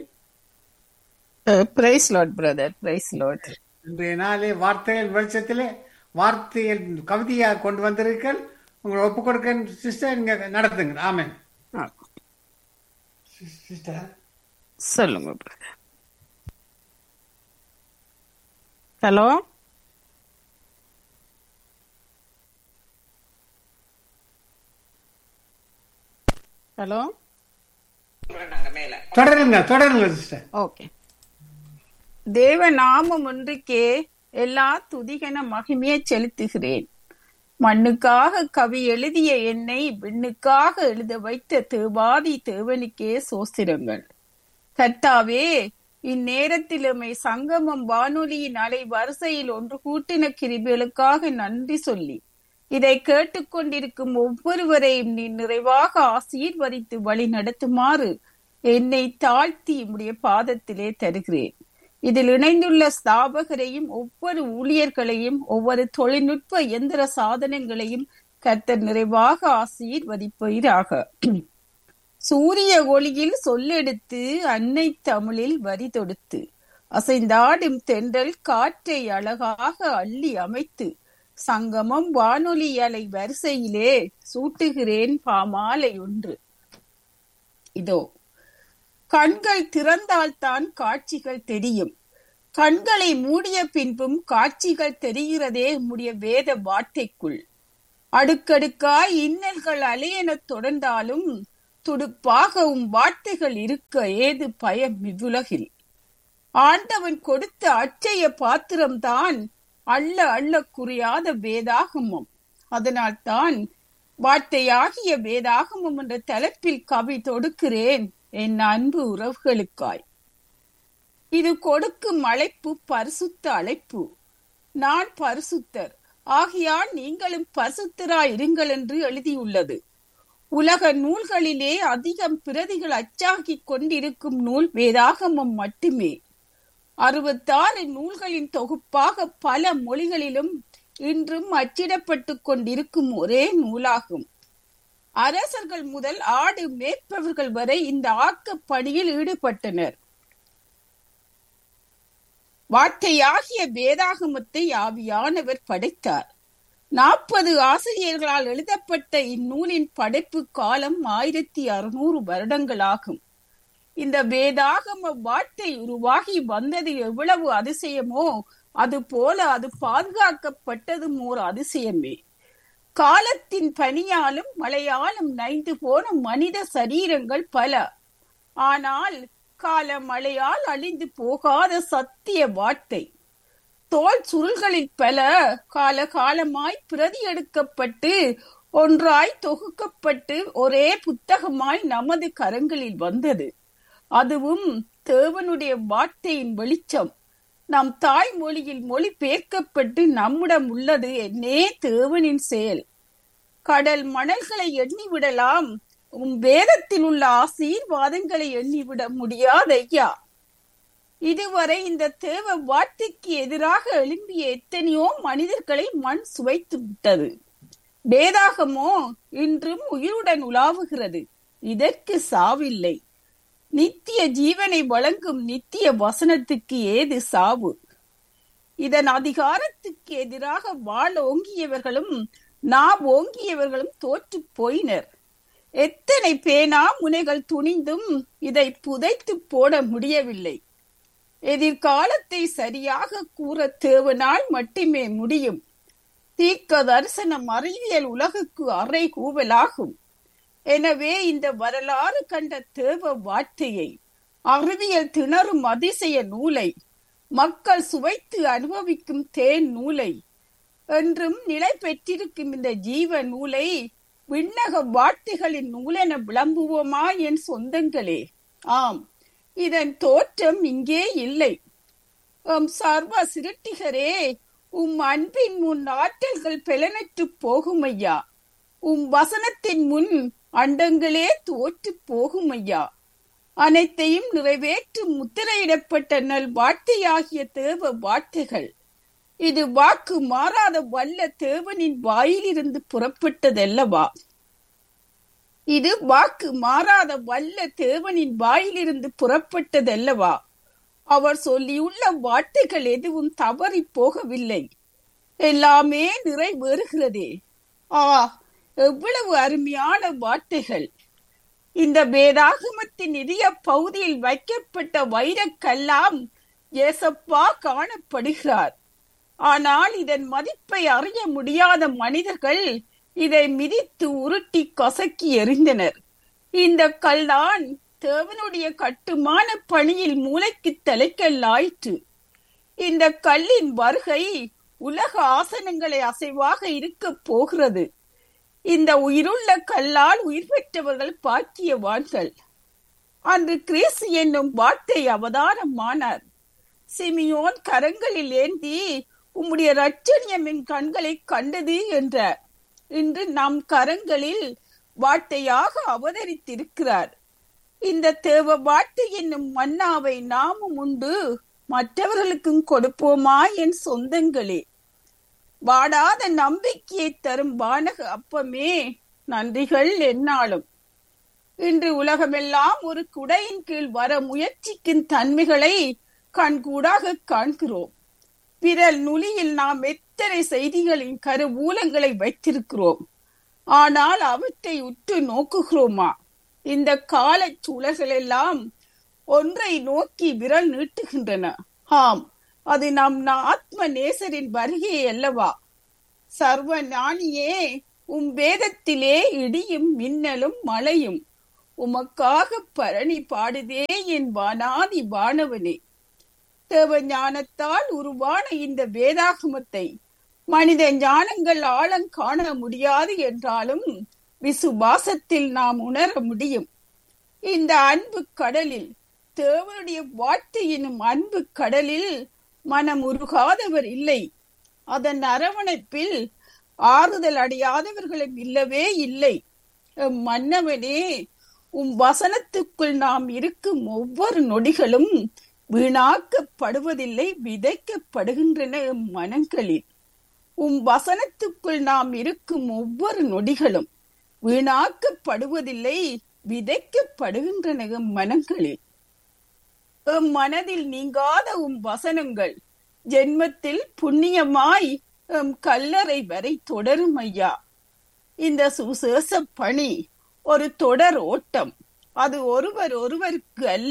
Price Lord brother, price Lord. இன்றைய நாளே வார்த்தைகள் வெளிச்சத்திலே வார்த்தைகள் கவிதையாக கொண்டு வந்திருக்கீர்கள். உங்களை ஒப்புக் கொடுக்க சிஸ்டர் நீங்க நடத்துங்க. ஆமென் சிஸ்டர். சொல்லுங்க brother. Hello hello தொடருங்க தொடருங்க sister. Okay. தேவ நாமம் ஒன்றுக்கே எல்லா துதிகன மகிமையை செலுத்துகிறேன். மண்ணுக்காக கவி எழுதிய என்னை விண்ணுக்காக எழுத வைத்த தேவாதி தேவனுக்கே சோஸ்திரங்கள். கர்த்தாவே, இந்நேரத்திலுமே சங்கமம் வானொலியின் அலை வரிசையில் ஒன்று கூட்டின கிருபைகளுக்காக நன்றி சொல்லி இதை கேட்டுக்கொண்டிருக்கும் ஒவ்வொருவரையும் நீ நிறைவாக ஆசீர்வதித்து வழி நடத்துமாறு என்னை தாழ்த்தி உம்முடைய பாதத்திலே தருகிறேன். இதில் இணைந்துள்ள ஸ்தாபகரையும் ஒவ்வொரு ஊழியர்களையும் ஒவ்வொரு தொழில்நுட்ப எந்திர சாதனங்களையும் கர்த்தர் நிறைவாக ஆசீர்வதிப்பீராக. சூரிய ஒளியில் சொல்லெடுத்து அன்னை தமிழில் வரி தொடுத்து அசைந்தாடும் தென்றல் காற்றை அழகாக அள்ளி அமைத்து சங்கமம் வானொலி அலை வரிசையிலே சூட்டுகிறேன் பாமாலை ஒன்று. இதோ கண்கள் திறந்தால்தான் காட்சிகள் தெரியும். கண்களை மூடிய பின்பும் காட்சிகள் தெரிகிறதே உம்முடைய வேத வார்த்தைக்குள். அடுக்கடுக்காய் இன்னல்கள் அலையெனத் தொடர்ந்தாலும் துடுப்பாகவும் வார்த்தைகள் இருக்க ஏது பயம் இவ்வுலகில். ஆண்டவன் கொடுத்த அச்சய பாத்திரம்தான் அள்ள அள்ள குறையாத வேதாகமம். அதனால் தான் வார்த்தையாகிய வேதாகமம் என்ற தலைப்பில் கவி தொடுக்கிறேன் என் அன்பு உறவுகளுக்காய். இது கொடுக்கும் அழைப்பு பரிசுத்த அழைப்பு. நான் பரிசுத்தர், ஆகையால் நீங்களும் பரிசுத்தராய் இருங்கள் என்று எழுதியுள்ளது. உலக நூல்களிலே அதிகம் பிரதிகள் அச்சாகி கொண்டிருக்கும் நூல் வேதாகமம் மட்டுமே. அறுபத்தாறு நூல்களின் தொகுப்பாக பல மொழிகளிலும் இன்றும் அச்சிடப்பட்டு கொண்டிருக்கும் ஒரே நூலாகும். அரசர்கள் முதல் ஆடு மேய்ப்பவர்கள் வரை இந்த ஆக்க பணியில் ஈடுபட்டனர். வார்த்தையாகிய வேதாகமத்தை ஆவியானவர் படைத்தார். நாற்பது ஆசிரியர்களால் எழுதப்பட்ட இந்நூலின் படைப்பு காலம் ஆயிரத்தி அறுநூறு வருடங்களாகும். இந்த வேதாகம வார்த்தை உருவாகி வந்தது எவ்வளவு அதிசயமோ அது போல அது பாதுகாக்கப்பட்டதும் ஒரு அதிசயமே. காலத்தின் பனியாலும் மழையாலும் நைந்து போன மனித சரீரங்கள் பல. ஆனால் கால மழையால் அழிந்து போகாத சத்திய வார்த்தை தோல் சுருள்களில் பல கால காலமாய் பிரதி எடுக்கப்பட்டு ஒன்றாய் தொகுக்கப்பட்டு ஒரே புத்தகமாய் நமது கரங்களில் வந்தது. அதுவும் தேவனுடைய வார்த்தையின் வெளிச்சம் நம் தாய்மொழியில் மொழி பெயர்க்கப்பட்டு நம்மிடம் உள்ளது. என்னே தேவனின் செயல். கடல் மணல்களை எண்ணிவிடலாம், உன் வேதத்தில் உள்ள ஆசீர்வாதங்களை எண்ணிவிட முடியாது ஐயா. இதுவரை இந்த தேவ வார்த்தைக்கு எதிராக எழும்பிய எத்தனையோ மனிதர்களை மண் சுவைத்து விட்டது. வேதாகமோ இன்றும் உயிருடன் உலாவுகிறது. இதற்கு சாவில்லை. நித்திய ஜீவனை வழங்கும் நித்திய வசனத்துக்கு ஏது சாவு? இதன் அதிகாரத்துக்கு எதிராக வாள் ஓங்கியவர்களும் நா ஓங்கியவர்களும் தோற்று போயினர். எத்தனை பேனா முனைகள் துணிந்தும் இதை புதைத்து போட முடியவில்லை. எதிர்காலத்தை சரியாக கூற தேவனால் மட்டுமே முடியும். தீர்க்க தரிசனம் அறிவியல் உலகுக்கு அறை கூவலாகும். எனவே இந்த வரலாறு கண்ட தேவ வார்த்தையை, அறிவியல் திணறும் அதிசய நூலை, மக்கள் சுவைத்து அனுபவிக்கும் தேன் நூலை, என்றும் நிலை பெற்றிருக்கும் இந்த ஜீவ நூலை விண்ணக வார்த்தைகளின் நூலென விளம்புவோமா என் சொந்தங்களே? ஆம், இதன் தோற்றம் இங்கே இல்லை. உம் சர்வ சிருட்டிகரே, உம் அன்பின் முன் ஆற்றல்கள் பெலனற்று போகும் ஐயா. உம் வசனத்தின் முன் அண்டங்களே தோற்று போகும் ஐயா. அனைத்தையும் நிறைவேற்றும் முத்திரையிடப்பட்ட நல் வார்த்தையாகிய தேவ வார்த்தைகள். இது வாக்கு மாறாத வல்ல தேவனின் வாயிலிருந்து புறப்பட்டதல்லவா? இது வாக்கு மாறாத வல்ல தேவனின் வாயிலிருந்து புறப்பட்டதல்லவா? அவர் சொல்லியுள்ள வார்த்தைகள் எதுவும் தவறி போகவில்லை. எல்லாமே நிறைவேறுகிறதே. ஆ, எவ்வளவு அருமையான வார்த்தைகள்! இந்த வேதாகமத்தின் இதய பகுதியில் வைக்கப்பட்ட வைரக்கல்லாம் ஏசப்பா காணப்படுகிறார். ஆனால் இதன் மதிப்பை அறிய முடியாத மனிதர்கள் இதை மிதித்து உருட்டி கசக்கி எறிந்தனர். இந்த கல்தான் தேவனுடைய கட்டுமான பணியில் மூளைக்கு தலைக்கல்லாயிற்று. இந்த கல்லின் வருகை உலக ஆசனங்களை அசைவாக இருக்க போகிறது. இந்த உயிருள்ள கல்லால் உயிர் பெற்றவர்கள் பாக்கியவான்கள். அன்று கிறிஸ்து என்னும் வார்த்தை அவதாரமானார். சிமியோன் கரங்களில் ஏந்தி உம்முடைய இரட்சணியம் என் கண்களை கண்டது என்றார். இன்று நம் கரங்களில் வார்த்தையாக அவதரித்திருக்கிறார். இந்த தேவ வார்த்தை என்னும் மன்னாவை நாமும் உண்டு மற்றவர்களுக்கும் கொடுப்போமா என் சொந்தங்களே? வாடாத நம்பிக்கையை தரும் வானக அப்பமே, நன்றிகள் எந்நாளும். இன்று உலகமெல்லாம் ஒரு குடையின் கீழ் வர முயற்சிக்கும் தன்மைகளை கண்கூடாக காண்கிறோம். விரல் நுனியில் நாம் எத்தனை செய்திகளின் கருவூலங்களை வைத்திருக்கிறோம். ஆனால் அவற்றை உற்று நோக்குகிறோமா? இந்த கால சூழல்கள் எல்லாம் ஒன்றை நோக்கி விரல் நீட்டுகின்றன. ஆம், அது நம் ஆத்ம நேசரின் வருகை அல்லவா? சர்வ ஞானியே, உம் வேதத்திலே இடியும் மின்னலும் மழையும் உமக்காக பரணி பாடுதே என் வானாதி வானவனே. தேவ ஞானத்தால் உருவான இந்த வேதாகமத்தை மனித ஞானங்கள் ஆழம் காண முடியாது என்றாலும் விசுவாசத்தில் நாம் உணர முடியும். இந்த அன்பு கடலில், தேவனுடைய வார்த்தை எனும் அன்பு கடலில் மனம் உருகாதவர் இல்லை. அதன் அரவணைப்பில் ஆறுதல் அடையாதவர்களும் இல்லவே இல்லை. மன்னவனே, உம் வசனத்துக்குள் நாம் இருக்கும் ஒவ்வொரு நொடிகளும் வீணாக்கப்படுவதில்லை, விதைக்கப்படுகின்றன எம் மனங்களில். உம் வசனத்துக்குள் நாம் இருக்கும் ஒவ்வொரு நொடிகளும் வீணாக்கப்படுவதில்லை, விதைக்கப்படுகின்றன எம் மனங்களில். எம் மனதில் நீங்காத உம் வசனங்கள் ஜென்மத்தில் புண்ணியமாய் எம் கல்லறை வரை தொடரும் ஐயா. இந்த சுசேஷ பணி ஒரு தொடர் ஓட்டம். அது ஒருவர் ஒருவருக்கு அல்ல,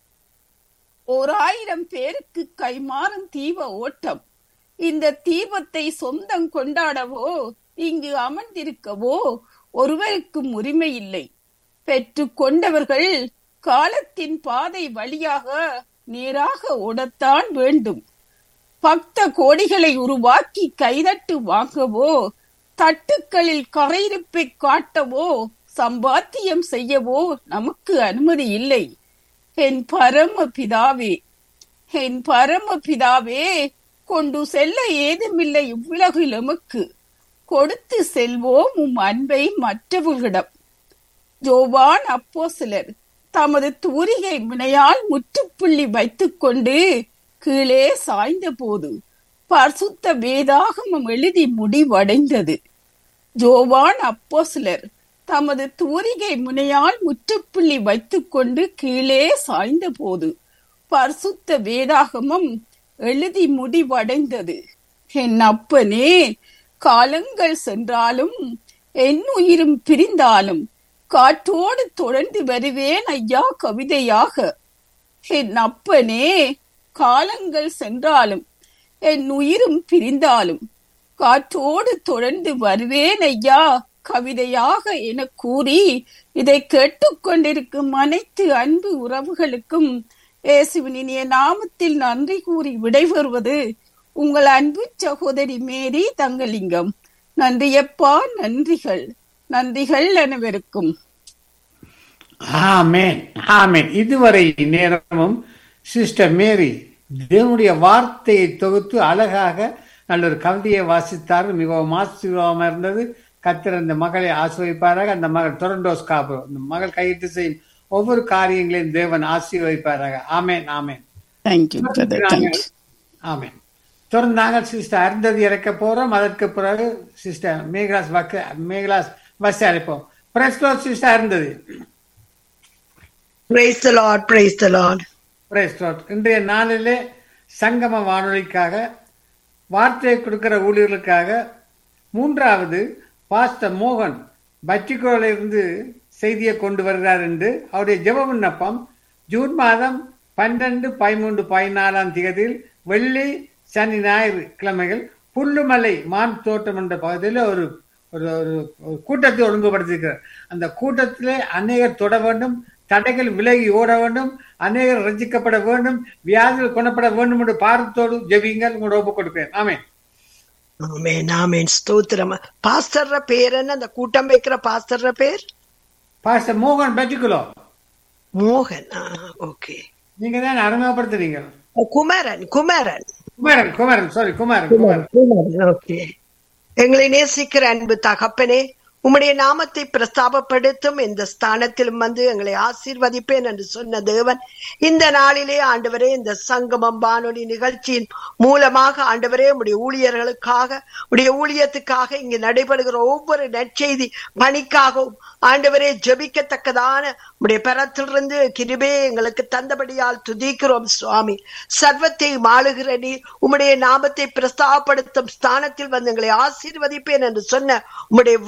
ஓர் ஆயிரம் பேருக்கு கைமாறும் தீப ஓட்டம். இந்த தீபத்தை சொந்தம் கொண்டாடவோ இங்கு அமர்ந்திருக்கவோ ஒருவருக்கும் உரிமை இல்லை. பெற்று கொண்டவர்கள் காலத்தின் பாதை வழியாக நேராக ஓடத்தான் வேண்டும். பக்த கோடிகளை உருவாக்கி கைதட்டு வாங்கவோ, தட்டுக்களில் கரையிருப்பை காட்டவோ, சம்பாத்தியம் செய்யவோ நமக்கு அனுமதி இல்லை. என் பரம பிதாவே, என் பரம பிதாவே, கொண்டு செல்ல ஏதுமில்லை இவ்வுலகில் எமக்கு. கொடுத்து செல்வோம் உம் அன்பை மற்றவர்களிடம். யோவான் அப்போஸ்தலர் தமது தூரிகை முனையால் முற்றுப்புள்ளி வைத்துக் கொண்டு கீழே சாய்ந்த போது பரிசுத்த வேதாகமம் எழுதி முடிவடைந்தது. யோவான் அப்போஸ்தலர் தமது தூரிகை முனையால் முற்றுப்புள்ளி வைத்துக் கொண்டு கீழே சாய்ந்த போது பரிசுத்த வேதாகமம் எழுதி முடிவடைந்தது. என் அப்பனே, காலங்கள் சென்றாலும் என் உயிரும் பிரிந்தாலும் காற்றோடு தொடர்ந்து வருவேன் ஐயா கவிதையாக. என் அப்பனே, காலங்கள் சென்றாலும் என் உயிரும் பிரிந்தாலும் காற்றோடு தொடர்ந்து வருவேன் ஐயா கவிதையாக என கூறி இதை கேட்டுக்கொண்டிருக்கும் அனைத்து அன்பு உறவுகளுக்கும் இயேசுவின் இனிய நாமத்தில் நன்றி கூறி விடைபெறுவது உங்கள் அன்பு சகோதரி மேரி தங்கலிங்கம். நன்றியப்பா, நன்றிகள் நன்றிகள் அனைவருக்கும். ஆமென், ஆமென். இதுவரை நேரமும் சிஸ்டர் மேரி தேவனுடைய வார்த்தையை தொகுத்து அழகாக நல்ல ஒரு கவிதையை வாசித்தார். மிகவும் ஆசீர்வாதமாக இருந்தது. கர்த்தர் அந்த மகளை ஆசீர்வதிப்பாராக. அந்த மகள் டொரண்டோஸ் காப்பு, அந்த மகள் கையிட்டு செய்யும் ஒவ்வொரு காரியங்களையும் தேவன் ஆசீர்வதிப்பாராக. ஆமென், ஆமென். ஆமென். தொடர்ந்து நாங்கள் சிஸ்டர் அருந்ததி இறக்க போறோம். அதற்கு பிறகு சிஸ்டர் மேகலாஸ் வக்க மேகலாஸ் பஸ் அழைப்போம். Praise the Lord sister Arundhati. Praise the Lord, praise the Lord, praise the Lord. இன்றைய நாளிலே சங்கம வானொலிக்காக வார்த்தையை கொடுக்கிற ஊழியர்களுக்காக மூன்றாவது பாஸ்டர் மோகன் பட்டிக்கோல இருந்து செய்தியை கொண்டு வருகிறார் என்று அவருடைய ஜெப விண்ணப்பம் ஜூன் மாதம் பன்னிரண்டு பதிமூன்று பதினாலாம் தேதியில் வெள்ளி சனி ஞாயிறு கிழமைகள் புல்லுமலை மான் தோட்டம் என்ற பகுதியில் ஒரு ஒரு ஒரு கூட்டத்தை ஒழுங்குபடுத்தியிருக்கிறார். அந்த கூட்டத்திலே அநேகர் தொட வேண்டும், தடைகள் விலகி ஓட வேண்டும், அநேகர் ரசிக்கப்பட வேண்டும், வியாதிகள் குணப்பட வேண்டும் என்று பாரத்தோடு ஜெபிங்கள். உங்களோட ஒப்பு கொடுப்பேன். ஆமென், ஆமென், ஆமென். ஸ்தோத்திரம். பாஸ்டர் பேர் என்ன? அந்த கூட்டம் வைக்கிற பாஸ்டர் பேர் பாஸ்டர் மோகன் பட்டிக்குலோ. மோகன். ஓகே, நீங்க தான் அறிமுகப்படுத்துறீங்க. குமரன் குமரன் குமரன் குமரன் சாரி குமரன் குமரன். ஓகே. எங்களை நேசிக்கிற அன்பு தகப்பனே, உம்முடைய நாமத்தை பிரஸ்தாபப்படுத்தும் இந்த ஸ்தானத்திலும் வந்து எங்களை ஆசீர்வதிப்பேன் என்று சொன்ன தேவன், இந்த நாளிலே ஆண்டவரே இந்த சங்கமம் வானொலி நிகழ்ச்சியின் மூலமாக ஆண்டவரே உடைய ஊழியர்களுக்காக உடைய ஊழியத்துக்காக இங்கு நடைபெறுகிற ஒவ்வொரு நற்செய்தி பணிக்காகவும் ஆண்டவரே ஜெபிக்கத்தக்கதான உடைய பரத்திலிருந்து கிருபையை எங்களுக்கு தந்தபடியால் துதிக்கிறோம் சுவாமி. சர்வத்தை ஆளுகிற நீர் உம்முடைய நாமத்தை பிரஸ்தாபப்படுத்தும் ஸ்தானத்தில் வந்து எங்களை ஆசீர்வதிப்பேன் என்று சொன்ன உம்முடைய வார்த்தையின்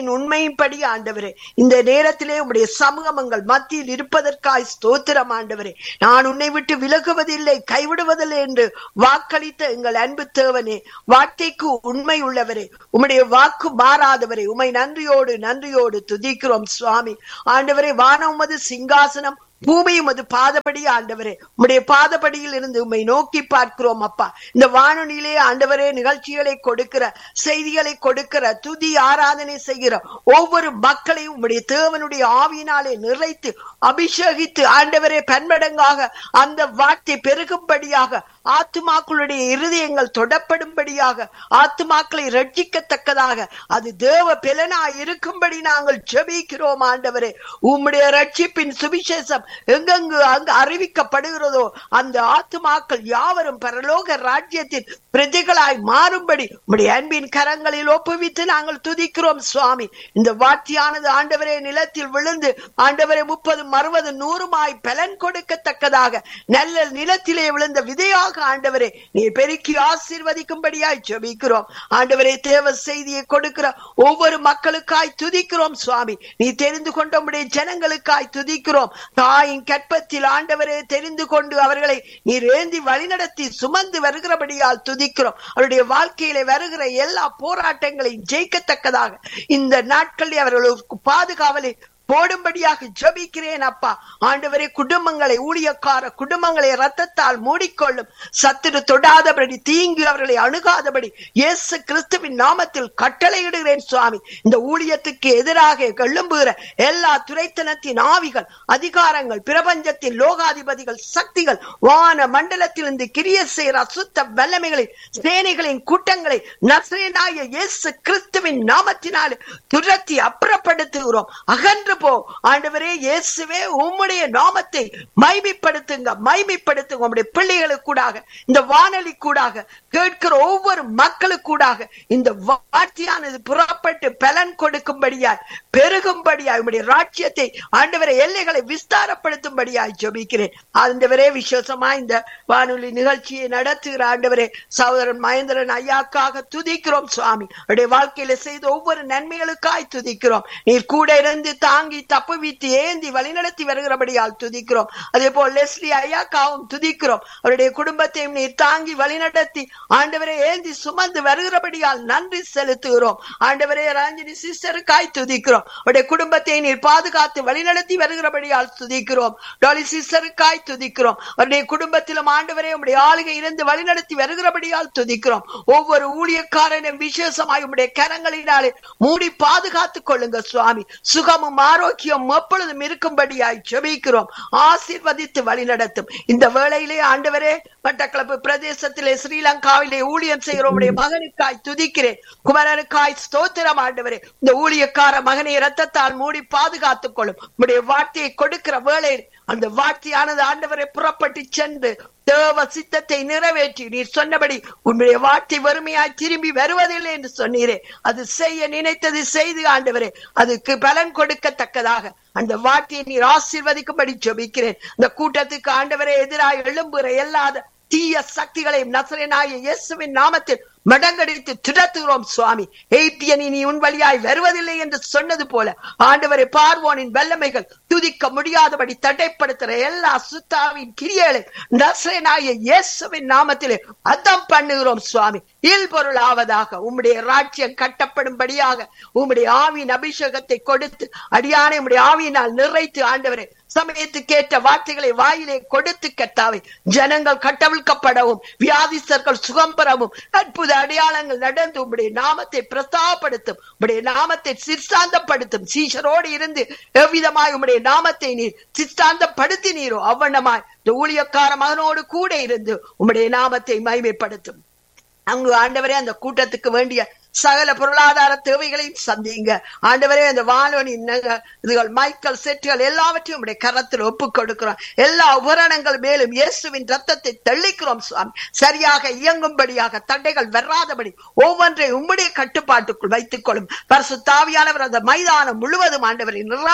வார்த்தையின் உண்மையின்படி ஆண்டவரே இந்த நேரத்திலே உம்முடைய சமூகங்கள் மத்தியில் இருப்பதற்காய் ஸ்தோத்திரம் ஆண்டவரே. நான் உன்னை விட்டு விலகுவதில்லை கைவிடுவதில்லை என்று வாக்களித்த எங்கள் அன்பு தேவனே, வார்த்தைக்கு உண்மை உள்ளவரே, உம்முடைய வாக்கு மாறாதவரே, உம்மை நன்றியோடு நன்றியோடு துதிக்கிறோம் சுவாமி. ஆண்டவரே, வானம் உமது சிங்காசனம், பூமியும் அது பாதபடி ஆண்டவரே, உம்முடைய பாதபடியில் இருந்து உம்மை நோக்கி பார்க்கிறோம் அப்பா. இந்த வானொலியிலே ஆண்டவரே நிகழ்ச்சிகளை கொடுக்கிற, செய்திகளை கொடுக்கிற, துதி ஆராதனை செய்கிற ஒவ்வொரு மக்களையும் உம்முடைய தேவனுடைய ஆவியினாலே நிறைத்து அபிஷேகித்து ஆண்டவரே பன்மடங்காக அந்த வார்த்தை பெருகும்படியாக, ஆத்துமாக்களுடைய இருதயங்கள் தொடப்படும்படியாக, ஆத்துமாக்களை ரட்சிக்கத்தக்கதாக அது தேவ பெலனாய் இருக்கும்படி நாங்கள் ஜெபிக்கிறோம் ஆண்டவரே. உம்முடைய ரட்சிப்பின் சுவிசேஷம் எங்கெங்கு அங்கு அறிவிக்கப்படுகிறதோ அந்த ஆத்துமாக்கள் யாவரும் பரலோக ராஜ்யத்தின் பிரஜைகளாய் மாறும்படி உம்முடைய அன்பின் கரங்களில் ஒப்புவித்து நாங்கள் துதிக்கிறோம் சுவாமி. இந்த வார்த்தையானது ஆண்டவரே நிலத்தில் விழுந்து ஆண்டவரே முப்பது அறுபது நூறுமாய் பலன் கொடுக்கத்தக்கதாக நல்ல நிலத்திலே விழுந்த விதையாக ஆண்டவரே நீ பெருக்கி ஆசீர்வதிக்கும்படியாய் ஜெபிக்கிறோம் ஆண்டவரே. தேவ செய்தியை கொடுக்கிற ஒவ்வொரு மக்களுக்காய் துதிக்கிறோம் சுவாமி. நீ தெரிந்து கொண்ட உம்முடைய ஜனங்களுக்காய் துதிக்கிறோம். தாயின் கற்பத்தில் ஆண்டவரே தெரிந்து கொண்டு அவர்களை நீர் ஏந்தி வழிநடத்தி சுமந்து வருகிறபடியால் துதிக்கிறோம். அவருடைய வாழ்க்கையில வருகிற எல்லா போராட்டங்களையும் ஜெயிக்கத்தக்கதாக இந்த நாட்களில் அவர்களுக்கு பாதுகாவலை போடும்படியாக ஜெபிக்கிறேன் அப்பா. ஆண்டவரே, குடும்பங்களை, ஊழியக்கார குடும்பங்களை ரத்தத்தால் மூடிக்கொள்ளும், சத்துரு தொடாதபடி, தீங்கு அவர்களை அணுகாதபடி இயேசு கிறிஸ்துவின் நாமத்தில் கட்டளையிடுகிறேன் சுவாமி. இந்த ஊழியத்துக்கு எதிராக எழும்புகிற எல்லா துரைத்தனத்தின் ஆவிகள், அதிகாரங்கள், பிரபஞ்சத்தின் லோகாதிபதிகள், சக்திகள், வான மண்டலத்திலிருந்து கிரிய செய்கிற அசுத்த வல்லமைகளின் சேனைகளின் கூட்டங்களை நசரேயனாகிய இயேசு கிறிஸ்துவின் நாமத்தினால் துரத்தி அப்புறப்படுத்துகிறோம். அகன்று போ ஆண்டவரே. இயேசுவே, உம்முடைய நாமத்தை மைமைப்படுத்துங்க, மைமைப்படுத்துங்க. உம்முடைய பிள்ளைகளுக்கு கூடாக, இந்த வானொலி கூடாக கேட்கிற ஒவ்வொரு மக்களுக்கு கூடாக இந்த வார்த்தையானது புறப்பட்டு பலன் கொடுக்கும்படியாய், பெருகும்படியாய், உம்முடைய ராஜ்யத்தை ஆண்டவரை எல்லைகளை விஸ்தாரப்படுத்தும்படியாய் ஜெபிக்கிறேன் ஆண்டவரே. விசேஷமா இந்த வானொலி நிகழ்ச்சியை நடத்துகிற ஆண்டவரே சகோதரன் மகேந்திரன் ஐயாக்காக துதிக்கிறோம் சுவாமி. அவருடைய வாழ்க்கையில செய்த ஒவ்வொரு நன்மைகளுக்காய் துதிக்கிறோம். நீர் கூட இருந்து தாங்கி தப்புவித்து ஏந்தி வழிநடத்தி வருகிறபடியால் துதிக்கிறோம். அதே போல் லெஸ்லி ஐயாக்காவும் துதிக்கிறோம். அவருடைய குடும்பத்தையும் நீர் தாங்கி வழிநடத்தி ஆண்டவரை ஏந்தி சுமந்து வருகிறபடியால் நன்றி செலுத்துகிறோம் ஆண்டவரே. ராஞ்சினி சிஸ்டருக்காய் துதிக்கிறோம். அவருடைய குடும்பத்தை நீர் பாதுகாத்து வழிநடத்தி வருகிறபடியால் துதிக்கிறோம். டாலி சிஸ்டருக்காய் துதிக்கிறோம். அவருடைய குடும்பத்திலும் ஆண்டவரே உம்முடைய ஆளுகை இருந்து வழிநடத்தி வருகிறபடியால் துதிக்கிறோம். ஒவ்வொரு ஊழியக்காரனும் விசேஷமாய் உம்முடைய கரங்களினாலே மூடி பாதுகாத்துக் கொள்ளுங்க சுவாமி. சுகமும் ஆரோக்கியம் எப்பொழுதும் இருக்கும்படியாய் ஜெபிக்கிறோம். ஆசீர்வதித்து வழிநடத்தும். இந்த வேளையிலே ஆண்டவரே மட்டக்களப்பு பிரதேசத்திலே ஸ்ரீலங்காவிலே ஊழியம் செய்கிற உம்முடைய மகனுக்காய் துதிக்கிறேன். குமரனுக்காய் ஸ்தோத்திரம் ஆண்டவரே. இந்த ஊழியக்கார மகனை இரத்தத்தால் மூடி பாதுகாத்துக் கொள்ளும். உம்முடைய வார்த்தையை கொடுக்கிற வேளையில் அந்த வார்த்தையானது ஆண்டவரை புறப்பட்டு சென்று தேவ சித்தத்தை நிறைவேற்றி நீர் சொன்னபடி உன்னுடைய வார்த்தை வறுமையாய் திரும்பி வருவதில்லை என்று சொன்னீரே, அது செய்ய நினைத்தது செய்து ஆண்டவரே அதுக்கு பலன் கொடுக்கத்தக்கதாக அந்த வார்த்தையை நீர் ஆசீர்வதிக்கும்படி ஜெபிக்கிறேன். இந்த கூட்டத்துக்கு ஆண்டவரை எதிராக எழும்புகிற எல்லா தீய சக்திகளையும் நசரேயனாகிய இயேசுவின் நாமத்தில் மடங்கடித்து திடத்துகிறோம் சுவாமி. எய்தியனி நீ உன் வழியாய் வருவதில்லை என்று சொன்னது போல ஆண்டவரை பார்வோனின் வல்லமைகள் துதிக்க முடியாதபடி தடைப்படுத்துகிற எல்லா சுத்தாவின் கிரியைகளை நசரேயனாகிய இயேசுவின் நாமத்திலே அர்த்தம் பண்ணுகிறோம் சுவாமி. இல்பொருள் ஆவதாக உம்முடைய ராஜ்யம் கட்டப்படும்படியாக உம்முடைய ஆவியின் அபிஷேகத்தை கொடுத்து அடியானை உம்முடைய ஆவியினால் நிறைத்து ஆண்டவரே சமயத்துக்கேற்ற வார்த்தைகளை வாயிலே கொடுத்து கட்டாவை ஜனங்கள் கட்டவிழ்க்கப்படவும் வியாதிஸ்தர்கள் சுகம் பெறவும் அற்புத அடையாளங்கள் நடந்து உம்முடைய நாமத்தை பிரஸ்தாபப்படுத்தும், உம்முடைய நாமத்தை சிற்சாந்தப்படுத்தும். சீஷரோடு இருந்து எவ்விதமாய் உம்முடைய நாமத்தை நீர் சிற்சாந்தப்படுத்தினீரோ அவ்வண்ணமாய் இந்த ஊழியக்கார மகனோடு கூட இருந்து உம்முடைய நாமத்தை மகிமைப்படுத்தும். அங்கு ஆண்டவரே அந்த கூட்டத்துக்கு வேண்டிய சகல பொருளாதார தேவைகளையும் சந்திங்க ஆண்டவரே. அந்த வானொலி இதுகள் மைக்கல் செட்டுகள் எல்லாவற்றையும் உடைய கரத்தில் ஒப்புக் கொடுக்கிறோம். எல்லா உபகரணங்கள் மேலும் இயேசுவின் ரத்தத்தை தெளிக்கிறோம் சுவாமி. சரியாக இயங்கும்படியாக தடைகள் வராதபடி ஒவ்வொன்றை உம்முடைய கட்டுப்பாட்டுக்குள் வைத்துக் கொள்ளும். பரிசுத்த ஆவியானவர் அந்த மைதானம் முழுவதும் ஆண்டவரை நிரம்பி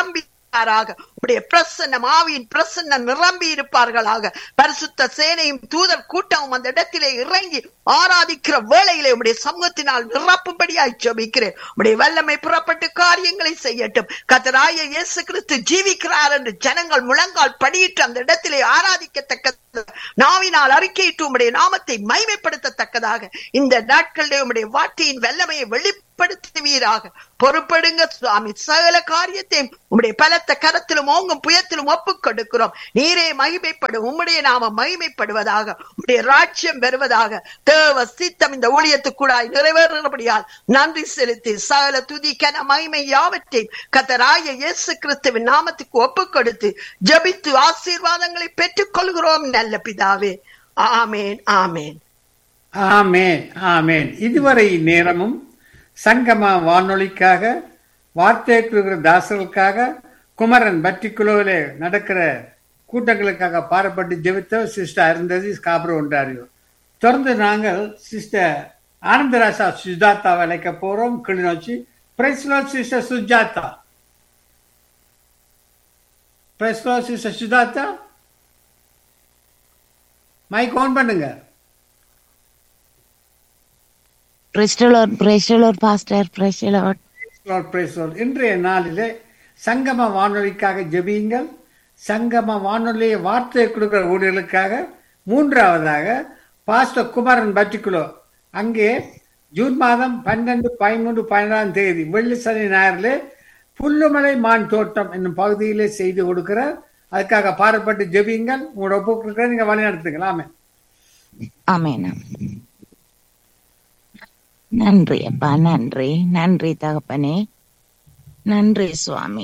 உடைய பிரசன்னம் ஆவியின் பிரசன்னம் நிரம்பி இருப்பார்களாக. பரிசுத்த சேனையும் தூதர் கூட்டமும் அந்த இடத்திலே இறங்கி ஆராதிக்கிற வேளையிலே உடைய சமூகத்தினால் நிரப்பும்படியாய் ஜெபிக்கிறேன். உடைய வல்லமை புறப்பட்டு காரியங்களை செய்யட்டும். கர்த்தராகிய இயேசு கிறிஸ்து ஜீவிக்கிறார் என்று ஜனங்கள் முழங்கால் படியிட்டு அந்த இடத்திலே ஆராதிக்கத்தக்க நாவினால் அறிக்கையிட்டு உம்முடைய நாமத்தை மகிமைப்படுத்தத்தக்கதாக இந்த நாட்களிலே உம்முடைய வார்த்தையின் வல்லமையை வெளிப்படுத்துவீராக. பொறுப்படுங்க சுவாமி. சகல காரியத்தையும் உம்முடைய பலத்த கரத்திலும் ஓங்கும் புயத்திலும் ஒப்புக் கொடுக்கிறோம். நீரே மகிமைப்படும். உம்முடைய நாம மகிமைப்படுவதாக. உம்முடைய ராஜ்யம் வருவதாக. தேவ சித்தம் இந்த ஊழியத்துக்குள்ளாய் நிறைவேறுகிறபடியால் நன்றி செலுத்தி சகல துதி கன மகிமை யாவற்றையும் கர்த்தராகிய இயேசு கிறிஸ்துவின் நாமத்துக்கு ஒப்புக் கொடுத்து ஜெபித்து ஆசீர்வாதங்களை பெற்றுக் கொள்கிறோம் நல்ல பிதாவே. ஆமேன் ஆமேன் ஆமேன் ஆமேன். இதுவரை நேரமும் சங்கமா வானொலிக்காக வார்த்தை கொடுக்கிற தாசர்களுக்காக குமரன் பட்டிக்குழுவிலே நடக்கிற கூட்டங்களுக்காக பாரப்பட்டு ஜெபித்த சிஸ்டர் இருந்தது காபர் ஒன்றாரியோ. தொடர்ந்து நாங்கள் சிஸ்டர் ஆனந்தராசா சுஜாதாவை அழைக்க போறோம். Kilinochchi. Price Lord sister Sujatha. Price Lord sister Sujatha. Mic on பண்ணுங்க. இன்றைய நாளிலே சங்கம வானொலிக்காக ஜெபியுங்கள். சங்கம வானொலியை வார்த்தையை கொடுக்கிற ஊழியர்களுக்காக மூன்றாவதாக பாஸ்டர் குமரன் பட்டிக்குலோ அங்கே ஜூன் மாதம் பன்னெண்டு பதிமூன்று பதினாறாம் தேதி வெள்ளி சனி ஞாயிறிலே புல்லுமலை மான் தோட்டம் என்னும் பகுதியிலே செய்து கொடுக்கிறார். அதுக்காக பாரப்பட்டு ஜெபியுங்கள். உங்களோட ஒப்பு நீங்க வழி நடத்துங்களாமே. ஆமென். நன்றி அப்பா, நன்றி நன்றி தகப்பனே, நன்றி சுவாமி.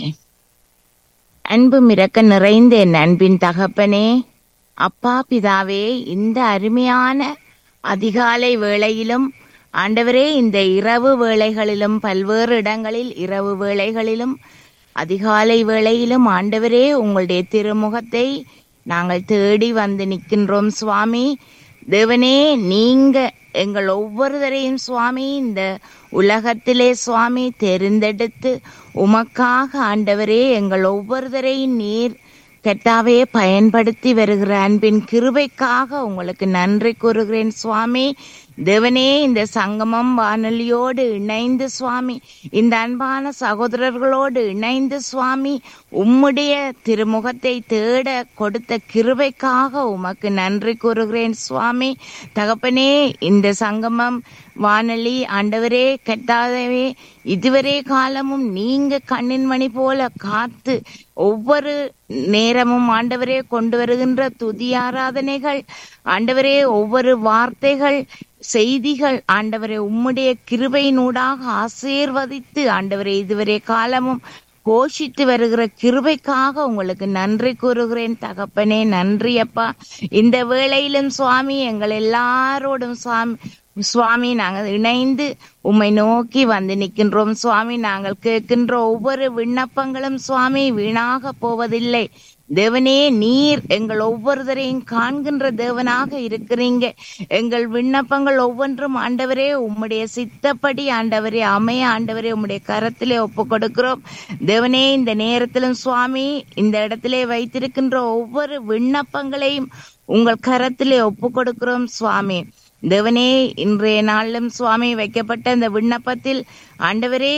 அன்பு மிரக்க நிறைந்த என் அன்பின் தகப்பனே, அப்பா பிதாவே, இந்த அருமையான அதிகாலை வேளையிலும் ஆண்டவரே, இந்த இரவு வேளைகளிலும் பல்வேறு இடங்களில் இரவு வேளைகளிலும் அதிகாலை வேளையிலும் ஆண்டவரே உங்களுடைய திருமுகத்தை நாங்கள் தேடி வந்து நிற்கின்றோம் சுவாமி. தேவனே, நீங்க எங்கள் ஒவ்வொருவரையும் சுவாமி இந்த உலகத்திலே சுவாமி தெரிந்தெடுத்து உமக்காக ஆண்டவரே எங்கள் ஒவ்வொருவரையும் நீர் கர்த்தாவே பயன்படுத்தி வருகிற அன்பின் கிருபைக்காக உங்களுக்கு நன்றி கூறுகிறேன் சுவாமி. தேவனே, இந்த சங்கமம் வானொலியோடு இணைந்து சுவாமி, இந்த அன்பான சகோதரர்களோடு இணைந்து சுவாமி உம்முடைய திருமுகத்தை தேட கொடுத்த கிருபைக்காக உமக்கு நன்றி கூறுகிறேன் சுவாமி. தகப்பனே, இந்த சங்கமம் வானொலி ஆண்டவரே கர்த்தாவே இதுவரை காலமும் நீங்க கண்ணின் மணி போல காத்து ஒவ்வொரு நேரமும் ஆண்டவரே கொண்டு வருகின்ற துதி ஆராதனைகள் ஆண்டவரே, ஒவ்வொரு வார்த்தைகள் செய்திகள் ஆண்டவரே உம்முடைய கிருபையினூடாக ஆசீர்வதித்து ஆண்டவரே இதுவரை காலமும் கோஷித்து வருகிற கிருபைக்காக உங்களுக்கு நன்றி கூறுகிறேன் தகப்பனே. நன்றி அப்பா. இந்த வேளையிலும் சுவாமி எங்கள் எல்லாரோடும் சுவாமி சுவாமி நாங்கள் இணைந்து உம்மை நோக்கி வந்து நிற்கின்றோம் சுவாமி. நாங்கள் கேட்கின்ற ஒவ்வொரு விண்ணப்பங்களும் சுவாமி வீணாக போவதில்லை. தேவனே, நீர் எங்கள் ஒவ்வொருவரையும் காண்கின்ற தேவனாக இருக்கிறீங்க. எங்கள் விண்ணப்பங்கள் ஒவ்வொன்றும் ஆண்டவரே உம்முடைய சித்தப்படி ஆண்டவரே அமைய ஆண்டவரே உம்முடைய கரத்திலே ஒப்பு கொடுக்கிறோம். தேவனே, இந்த நேரத்திலும் சுவாமி இந்த இடத்திலே வைத்திருக்கின்ற ஒவ்வொரு விண்ணப்பங்களையும் உங்கள் கரத்திலே ஒப்பு கொடுக்கிறோம் சுவாமி. தேவனே, இன்றைய நாளிலும் சுவாமி வைக்கப்பட்ட இந்த விண்ணப்பத்தில் ஆண்டவரே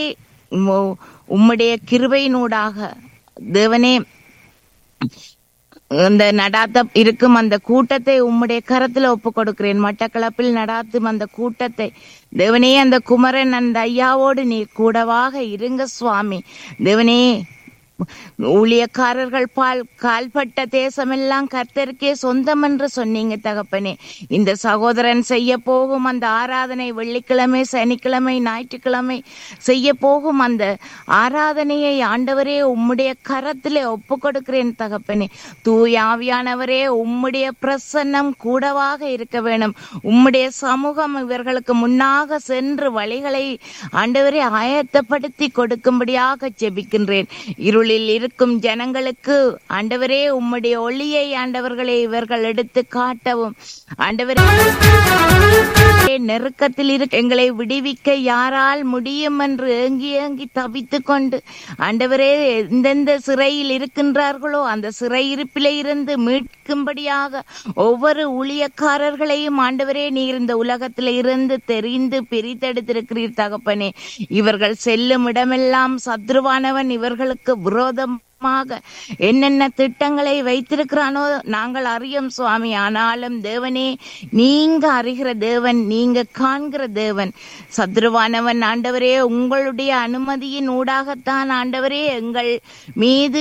உம்முடைய கிருபையினூடாக தேவனே இந்த நடாத்த இருக்கும் அந்த கூட்டத்தை உம்முடைய கரத்துல ஒப்பு கொடுக்கிறேன். மட்டக்களப்பில் நடாத்தும் அந்த கூட்டத்தை தேவனே, அந்த குமரன் அந்த ஐயாவோடு நீ கூடவாக இருங்க சுவாமி. தேவனே, ஊழியக்காரர்கள் பால் கால்பட்ட தேசமெல்லாம் கர்த்தருக்கே சொந்தம் என்று சொன்னீங்க தகப்பனே. இந்த சகோதரன் செய்ய போகும் அந்த ஆராதனை வெள்ளிக்கிழமை சனிக்கிழமை ஞாயிற்றுக்கிழமை செய்ய போகும் அந்த ஆராதனையை ஆண்டவரே உம்முடைய கரத்திலே ஒப்பு கொடுக்கிறேன் தகப்பனே. தூயாவியானவரே, உம்முடைய பிரசன்னம் கூடவாக இருக்க வேணும். உம்முடைய சமூகம் இவர்களுக்கு முன்னாக சென்று வழிகளை ஆண்டவரே ஆயத்தப்படுத்தி கொடுக்கும்படியாக ஜெபிக்கின்றேன். இருள் இருக்கும் ஜனங்களுக்கு ஆண்டவரே உம்முடைய ஒளியை ஆண்டவர்களை இவர்கள் எடுத்து காட்டவும் ஆண்டவரே நெருக்கத்தில் இருக்க எங்களை விடுவிக்க யாரால் முடியும் என்று ஏங்கி ஏங்கி தவித்து கொண்டு ஆண்டவரே எந்தெந்த சிறையில் இருக்கின்றார்களோ அந்த சிறையிருப்பிலே இருந்து மீட்கும்படியாக ஒவ்வொரு ஊழியக்காரர்களையும் ஆண்டவரே நீர் இந்த உலகத்தில இருந்து தெரிந்து பிரித்தெடுத்திருக்கிறீர் தகப்பனே. இவர்கள் செல்லும் இடமெல்லாம் சத்ருவானவன் இவர்களுக்கு விரோதம் என்னென்ன திட்டங்களை வைத்திருக்கிறானோ நாங்கள் அறியும் சுவாமி. ஆனாலும் தேவனே, நீங்க அறிகிற தேவன், நீங்க காண்கிற தேவன். சத்ருவானவன் ஆண்டவரே உங்களுடைய அனுமதியின் ஊடாகத்தான் ஆண்டவரே எங்கள் மீது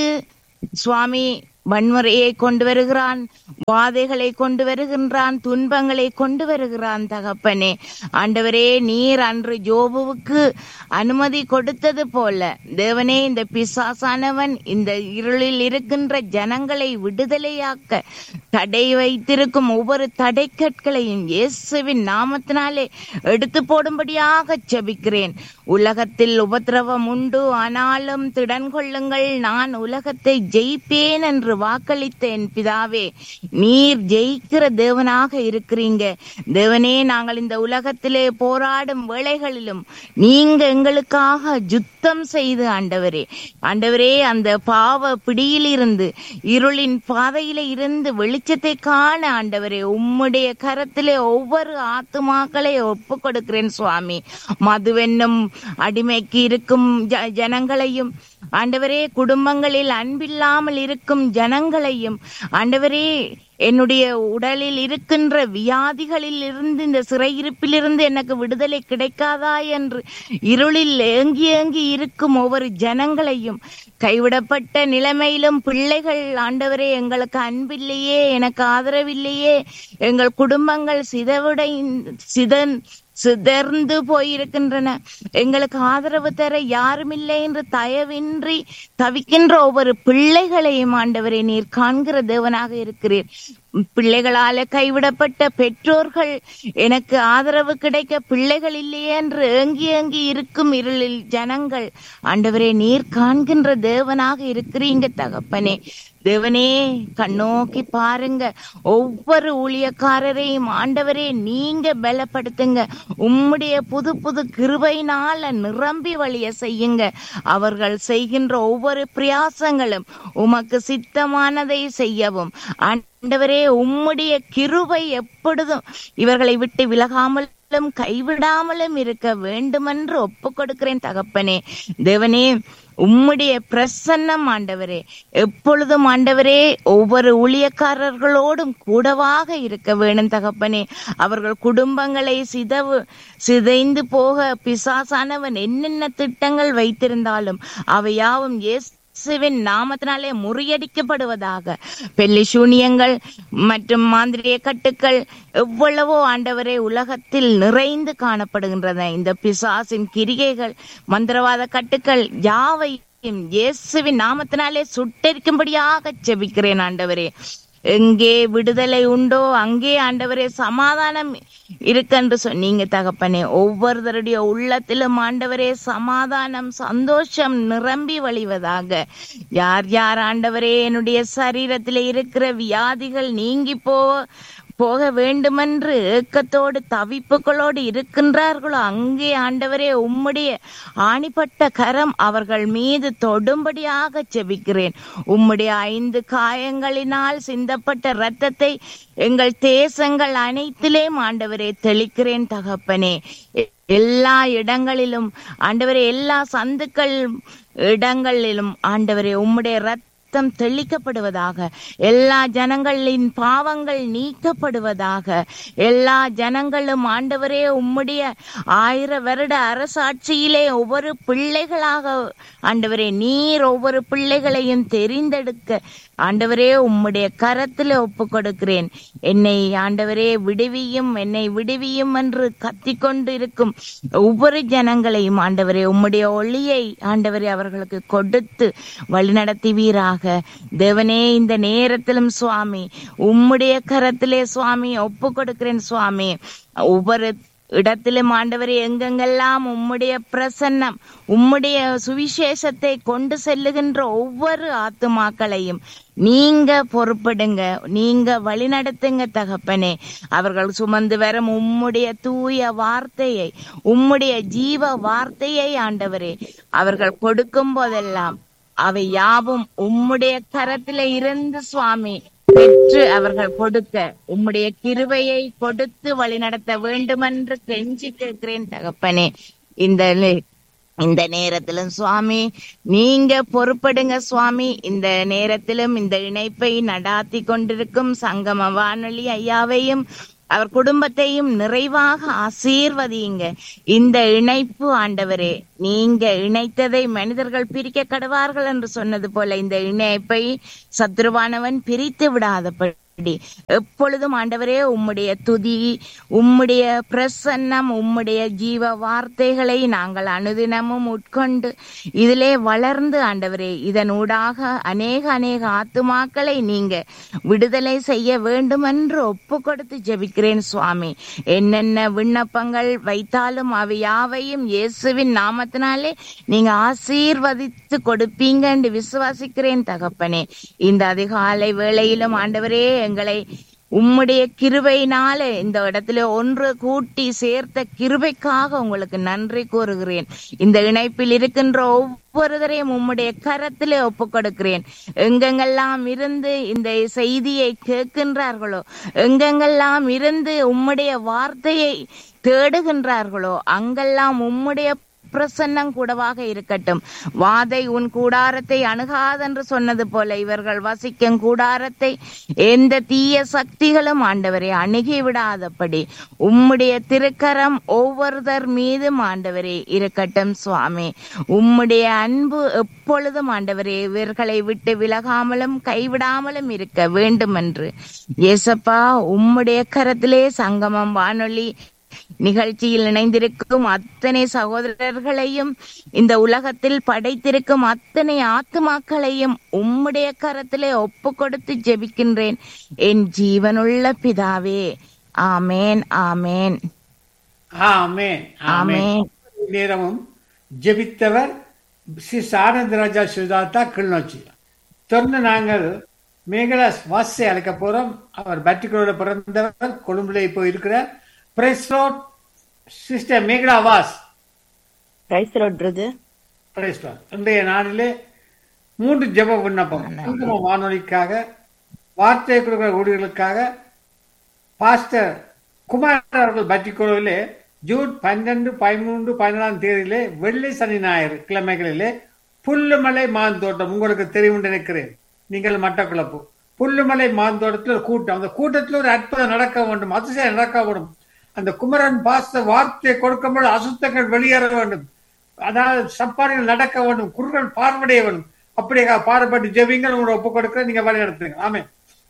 சுவாமி வன்முறையை கொண்டு வருகிறான், வாதைகளை கொண்டு வருகின்றான், துன்பங்களை கொண்டு வருகிறான் தகப்பனே. ஆண்டவரே, நீர் அன்று யோபுவுக்கு அனுமதி கொடுத்தது போல தேவனே, இந்த பிசாசானவன் இந்த இருளில் இருக்கின்ற ஜனங்களை விடுதலையாக்க தடை வைத்திருக்கும் ஒவ்வொரு தடை கற்களையும் இயேசுவின் நாமத்தினாலே எடுத்து போடும்படியாக ஜெபிக்கிறேன். உலகத்தில் உபத்திரவம் உண்டு, ஆனாலும் திடன் கொள்ளுங்கள், நான் உலகத்தை ஜெயிப்பேன் என்று வாக்களித்தேன் பிதாவே. நீர் ஜெயிக்கிற தேவனாக இருக்கிறீங்க தேவனே. நாங்கள் இந்த உலகத்திலே போராடும் வேளைகளிலும் நீங்க எங்களுக்காக யுத்தம் செய்து ஆண்டவரே ஆண்டவரே அந்த பாவ பிடியில் இருந்து இருளின் பாதையில இருந்து வெளிச்சத்தை காண ஆண்டவரே உம்முடைய கரத்திலே ஒவ்வொரு ஆத்துமாக்களை ஒப்பு கொடுக்கிறேன் சுவாமி. மதுவென்னும் அடிமைக்கு இருக்கும் ஜனங்களையும் ஆண்டவரே, குடும்பங்களில் அன்பில்லாமல் இருக்கும் ஜனங்களையும் ஆண்டவரே, என்னுடைய உடலில் இருக்கின்ற வியாதிகளில் இருந்து இந்த சிறையிருப்பிலிருந்து எனக்கு விடுதலை கிடைக்காதா என்று இருளில் ஏங்கி ஏங்கி இருக்கும் ஒவ்வொரு ஜனங்களையும், கைவிடப்பட்ட நிலைமையிலும் பிள்ளைகள் ஆண்டவரே எங்களுக்கு அன்பில்லையே, எனக்கு ஆதரவில்லையே, எங்கள் குடும்பங்கள் சிதவுடை சிதன் சிதர்ந்து போயிருக்கின்றன, எங்களுக்கு ஆதரவு தர யாருமில்லை என்று தயவின்றி தவிக்கின்ற ஒவ்வொரு பிள்ளைகளையும் ஆண்டவரே நீர் காண்கிற தேவனாக இருக்கிறீர். பிள்ளைகளால கைவிடப்பட்ட பெற்றோர்கள், எனக்கு ஆதரவு கிடைக்க பிள்ளைகள் இல்லையே என்று ஏங்கி ஏங்கி இருக்கும் இருளில் ஜனங்கள் ஆண்டவரே நீர் காண்கின்ற தேவனாக இருக்கிறீங்க தகப்பனே. தேவனே, கண்ணோக்கி பாருங்க, ஒவ்வொரு ஊழியக்காரரையும் ஆண்டவரே நீங்க பலப்படுத்துங்க. உம்முடைய புது புது கிருபையினால நிரம்பி வழிய செய்யுங்க. அவர்கள் செய்கின்ற ஒவ்வொரு பிரயாசங்களும் உமக்கு சித்தமானதை செய்யவும் ஆண்டவரே, உம்முடைய கிருபை எப்பொழுதும் இவர்களை விட்டு விலகாமல் கைவிடாமலும் இருக்க வேண்டுமென்று ஒப்பு கொடுக்கிறேன் தகப்பனே. தேவனே, உம்முடைய பிரசன்னம் ஆண்டவரே எப்பொழுதும் ஆண்டவரே ஒவ்வொரு ஊழியக்காரர்களோடும் கூடவாக இருக்க வேணும் தகப்பனே. அவர்கள் குடும்பங்களை சிதவு சிதைந்து போக பிசாசானவன் என்னென்ன திட்டங்கள் வைத்திருந்தாலும் அவையாவும் இயேசு இயேசுவின் நாமத்தினாலே முறியடிக்கப்படுவதாக. பெல்லி சூனியங்கள் மற்றும் மாந்திரிய கட்டுக்கள் எவ்வளவோ ஆண்டவரே உலகத்தில் நிறைந்து காணப்படுகின்றன. இந்த பிசாசின் கிரிகைகள், மந்திரவாத கட்டுக்கள் யாவையும் இயேசுவின் நாமத்தினாலே சுட்டெரிக்கும்படியாக ஜெபிக்கிறேன் ஆண்டவரே. எங்கே விடுதலை உண்டோ அங்கே ஆண்டவரே சமாதானம் இருக்கென்று சொன்னீங்க தகப்பனே. ஒவ்வொருத்தருடைய உள்ளத்திலும் ஆண்டவரே சமாதானம், சந்தோஷம் நிரம்பி வழிவதாக. யார் யார் ஆண்டவரே என்னுடைய சரீரத்திலே இருக்கிற வியாதிகள் நீங்கி போ போக வேண்டுமென்று ஏக்கத்தோடு தவிப்புகளோடு இருக்கின்றார்களோ அங்கே ஆண்டவரே உம்முடைய ஆணிப்பட்ட கரம் அவர்கள் மீது தொடும்படியாக ஜெபிக்கிறேன். உம்முடைய ஐந்து காயங்களினால் சிந்தப்பட்ட இரத்தத்தை எங்கள் தேசங்கள் அனைத்திலே ஆண்டவரே தெளிக்கிறேன் தகப்பனே. எல்லா இடங்களிலும் ஆண்டவரே, எல்லா சந்துக்கள் இடங்களிலும் ஆண்டவரே உம்முடைய இரத்த தெளிக்கப்படுவதாக. எல்லா ஜனங்களின் பாவங்கள் நீக்கப்படுவதாக. எல்லா ஜனங்களும் ஆண்டவரே உம்முடைய ஆயிர வருட அரசாட்சியிலே ஒவ்வொரு பிள்ளைகளாக ஆண்டவரே நீர் ஒவ்வொரு பிள்ளைகளையும் தெரிந்தெடுக்க ஆண்டவரே உம்முடைய கரத்தில் ஒப்பு கொடுக்கிறேன். என்னை ஆண்டவரே விடுவியும், என்னை விடுவியும் என்று கத்திக்கொண்டு இருக்கும் ஒவ்வொரு ஜனங்களையும் ஆண்டவரே உம்முடைய ஒளியை ஆண்டவரே அவர்களுக்கு கொடுத்து வழிநடத்துவீராக. தேவனே, இந்த நேரத்திலும் சுவாமி உம்முடைய கரத்திலே சுவாமி ஒப்பு கொடுக்கிறேன் சுவாமி. ஒவ்வொரு இடத்திலும் ஆண்டவரே எங்கெங்கெல்லாம் உம்முடைய பிரசன்னம் உம்முடைய சுவிசேஷத்தை கொண்டு செல்லுகின்ற ஒவ்வொரு ஆத்துமாக்களையும் நீங்க பொறுப்படுங்க, நீங்க வழிநடத்துங்க தகப்பனே. அவர்கள் சுமந்து வரும் உம்முடைய தூய வார்த்தையை, உம்முடைய ஜீவ வார்த்தையை ஆண்டவரே அவர்கள் கொடுக்கும் போதெல்லாம் அவை யாவும் உம்முடைய கரத்தில இருந்து சுவாமி பெற்று அவர்கள் கொடுக்க உம்முடைய கிருபையை கொடுத்து வழிநடத்த வேண்டுமென்று கெஞ்சி கேட்கிறேன் தகப்பனே. இந்த இந்த நேரத்திலும் சுவாமி நீங்க பொறுப்படுங்க சுவாமி. இந்த நேரத்திலும் இந்த இணைப்பை நடாத்தி கொண்டிருக்கும் சங்கம வானொலி ஐயாவையும் அவர் குடும்பத்தையும் நிறைவாக ஆசீர்வதியுங்க. இந்த இணைப்பு ஆண்டவரே, நீங்க இணைத்ததை மனிதர்கள் பிரிக்க கடவார்கள் என்று சொன்னது போல இந்த இணைப்பை சத்ருவானவன் பிரித்து விடாதபடி எப்பொழுதும் ஆண்டவரே உம்முடைய துதி, உம்முடைய பிரசன்னம், உம்முடைய ஜீவ வார்த்தைகளை நாங்கள் அனுதினமும் உட்கொண்டு இதிலே வளர்ந்து ஆண்டவரே இதனூடாக அநேக அநேக ஆத்துமாக்களை நீங்க விடுதலை செய்ய வேண்டும் என்று ஒப்பு கொடுத்து ஜெபிக்கிறேன் சுவாமி. என்னென்ன விண்ணப்பங்கள் வைத்தாலும் அவை யாவையும் இயேசுவின் நாமத்தினாலே நீங்க ஆசீர்வதித்து கொடுப்பீங்க என்று விசுவாசிக்கிறேன் தகப்பனே. இந்த அதிகாலை வேளையிலும் ஆண்டவரே எங்களை உம்முடைய கிருபையினாலே இந்த இடத்துல ஒன்று கூட்டி சேர்த்த கிருபைக்காக உங்களுக்கு நன்றி கூறுகிறேன். இந்த இணைப்பில் இருக்கின்ற ஒவ்வொருவரையும் உம்முடைய கரத்திலே ஒப்பு கொடுக்கிறேன். எங்கெங்கெல்லாம் இருந்து இந்த செய்தியை கேட்கின்றார்களோ, எங்கெங்கெல்லாம் இருந்து உம்முடைய வார்த்தையை தேடுகின்றார்களோ அங்கெல்லாம் உம்முடைய பிரசன்னம் கூடவாக இருக்கட்டும். வாதை உன் கூடாரத்தை அணுகாதென்று சொன்னது போல இவர்கள் வசிக்கும் கூடாரத்தை எந்த தீய சக்திகளும் ஆண்டவரே அணுகி விடாதபடி உம்முடைய திருக்கரம் ஒவ்வொருவர் மீதும் ஆண்டவரே இருக்கட்டும் சுவாமி. உம்முடைய அன்பு எப்பொழுதும் ஆண்டவரே இவர்களை விட்டு விலகாமலும் கைவிடாமலும் இருக்க வேண்டும் என்று இயேசப்பா உம்முடைய கரத்திலே சங்கமம் வானொலி நிகழ்ச்சியில் இணைந்திருக்கும் அத்தனை சகோதரர்களையும் இந்த உலகத்தில் படைத்திருக்கும் அத்தனை ஆத்துமாக்களையும் உம்முடைய கரத்திலே ஒப்பு கொடுத்து ஜெபிக்கின்றேன் என் ஜீவனுள்ள பிதாவே. ஆமேன் ஆமேன் ஆமேன் ஆமேன். நேரமும் ஜெபித்தவர் ஸ்ரீ ஆனந்தராஜா சுஜாதா கிளிநொச்சி. தொடர்ந்து நாங்கள் மேகலா வாசை அழைக்க போறோம். அவர் பட்டிக்கோட பிறந்தவர், கொழும்புல இப்போ இருக்கிறார். Praise Lord, Sister Meghala Vas. Praise Lord, brother. Praise Lord. இன்றைய நாளிலே மூன்று ஜெப விண்ணப்பம் சங்கம வானொலிக்காக, வார்த்தை கொடுக்கிற ஊழியர்களுக்காக. பாஸ்டர் குமார் அவர்கள் பட்டிக்கோவிலே ஜூன் பன்னெண்டு பதிமூன்று பதினாலாம் தேதியிலே வெள்ளி சனி ஞாயிறு கிழமைகளிலே புல்லுமலை மாந்தோட்டம், உங்களுக்கு தெரியும் நினைக்கிறேன், நீங்கள் மட்டக்குழப்பு புல்லுமலை மாந்தோட்டத்தில் ஒரு கூட்டம். அந்த கூட்டத்தில் ஒரு அற்புதம் நடக்க வேண்டும், அதிசயம் நடக்க வேண்டும். அந்த குமரன் பாஸ்த வார்த்தையை கொடுக்கும்போது அசுத்தங்கள் வெளியேற வேண்டும், அதாவது சப்பாரிகள் நடக்க வேண்டும், குருகள் பார்வைய வேண்டும். அப்படியே பாடுபட்டு ஜெபிங்கள். உங்களோட ஒப்பு கொடுக்க நீங்க வழி நடத்துங்க. ஆமென்.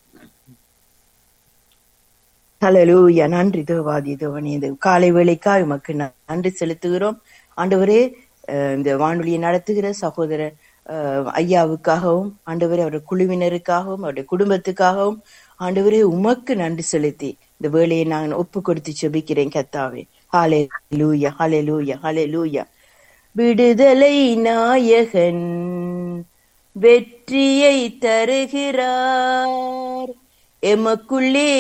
ஹல்லேலூயா. நன்றி தேவாதி தேவனே, இந்த காலை வேளைக்காக உமக்கு நன்றி செலுத்துகிறோம் ஆண்டவரே. இந்த வானொலியை நடத்துகிற சகோதரர் ஐயாவுக்காகவும் ஆண்டவரே அவருடைய குழுவினருக்காகவும் அவருடைய குடும்பத்துக்காகவும் ஆண்டவரே உமக்கு நன்றி செலுத்தி இந்த வேலையை நான் ஒப்பு கொடுத்து செபிக்கிறேன் கர்த்தாவே. ஹல்லேலூயா ஹல்லேலூயா ஹல்லேலூயா. விடுதலை நாயகன் வெற்றியை தருகிறார், எமக்குள்ளே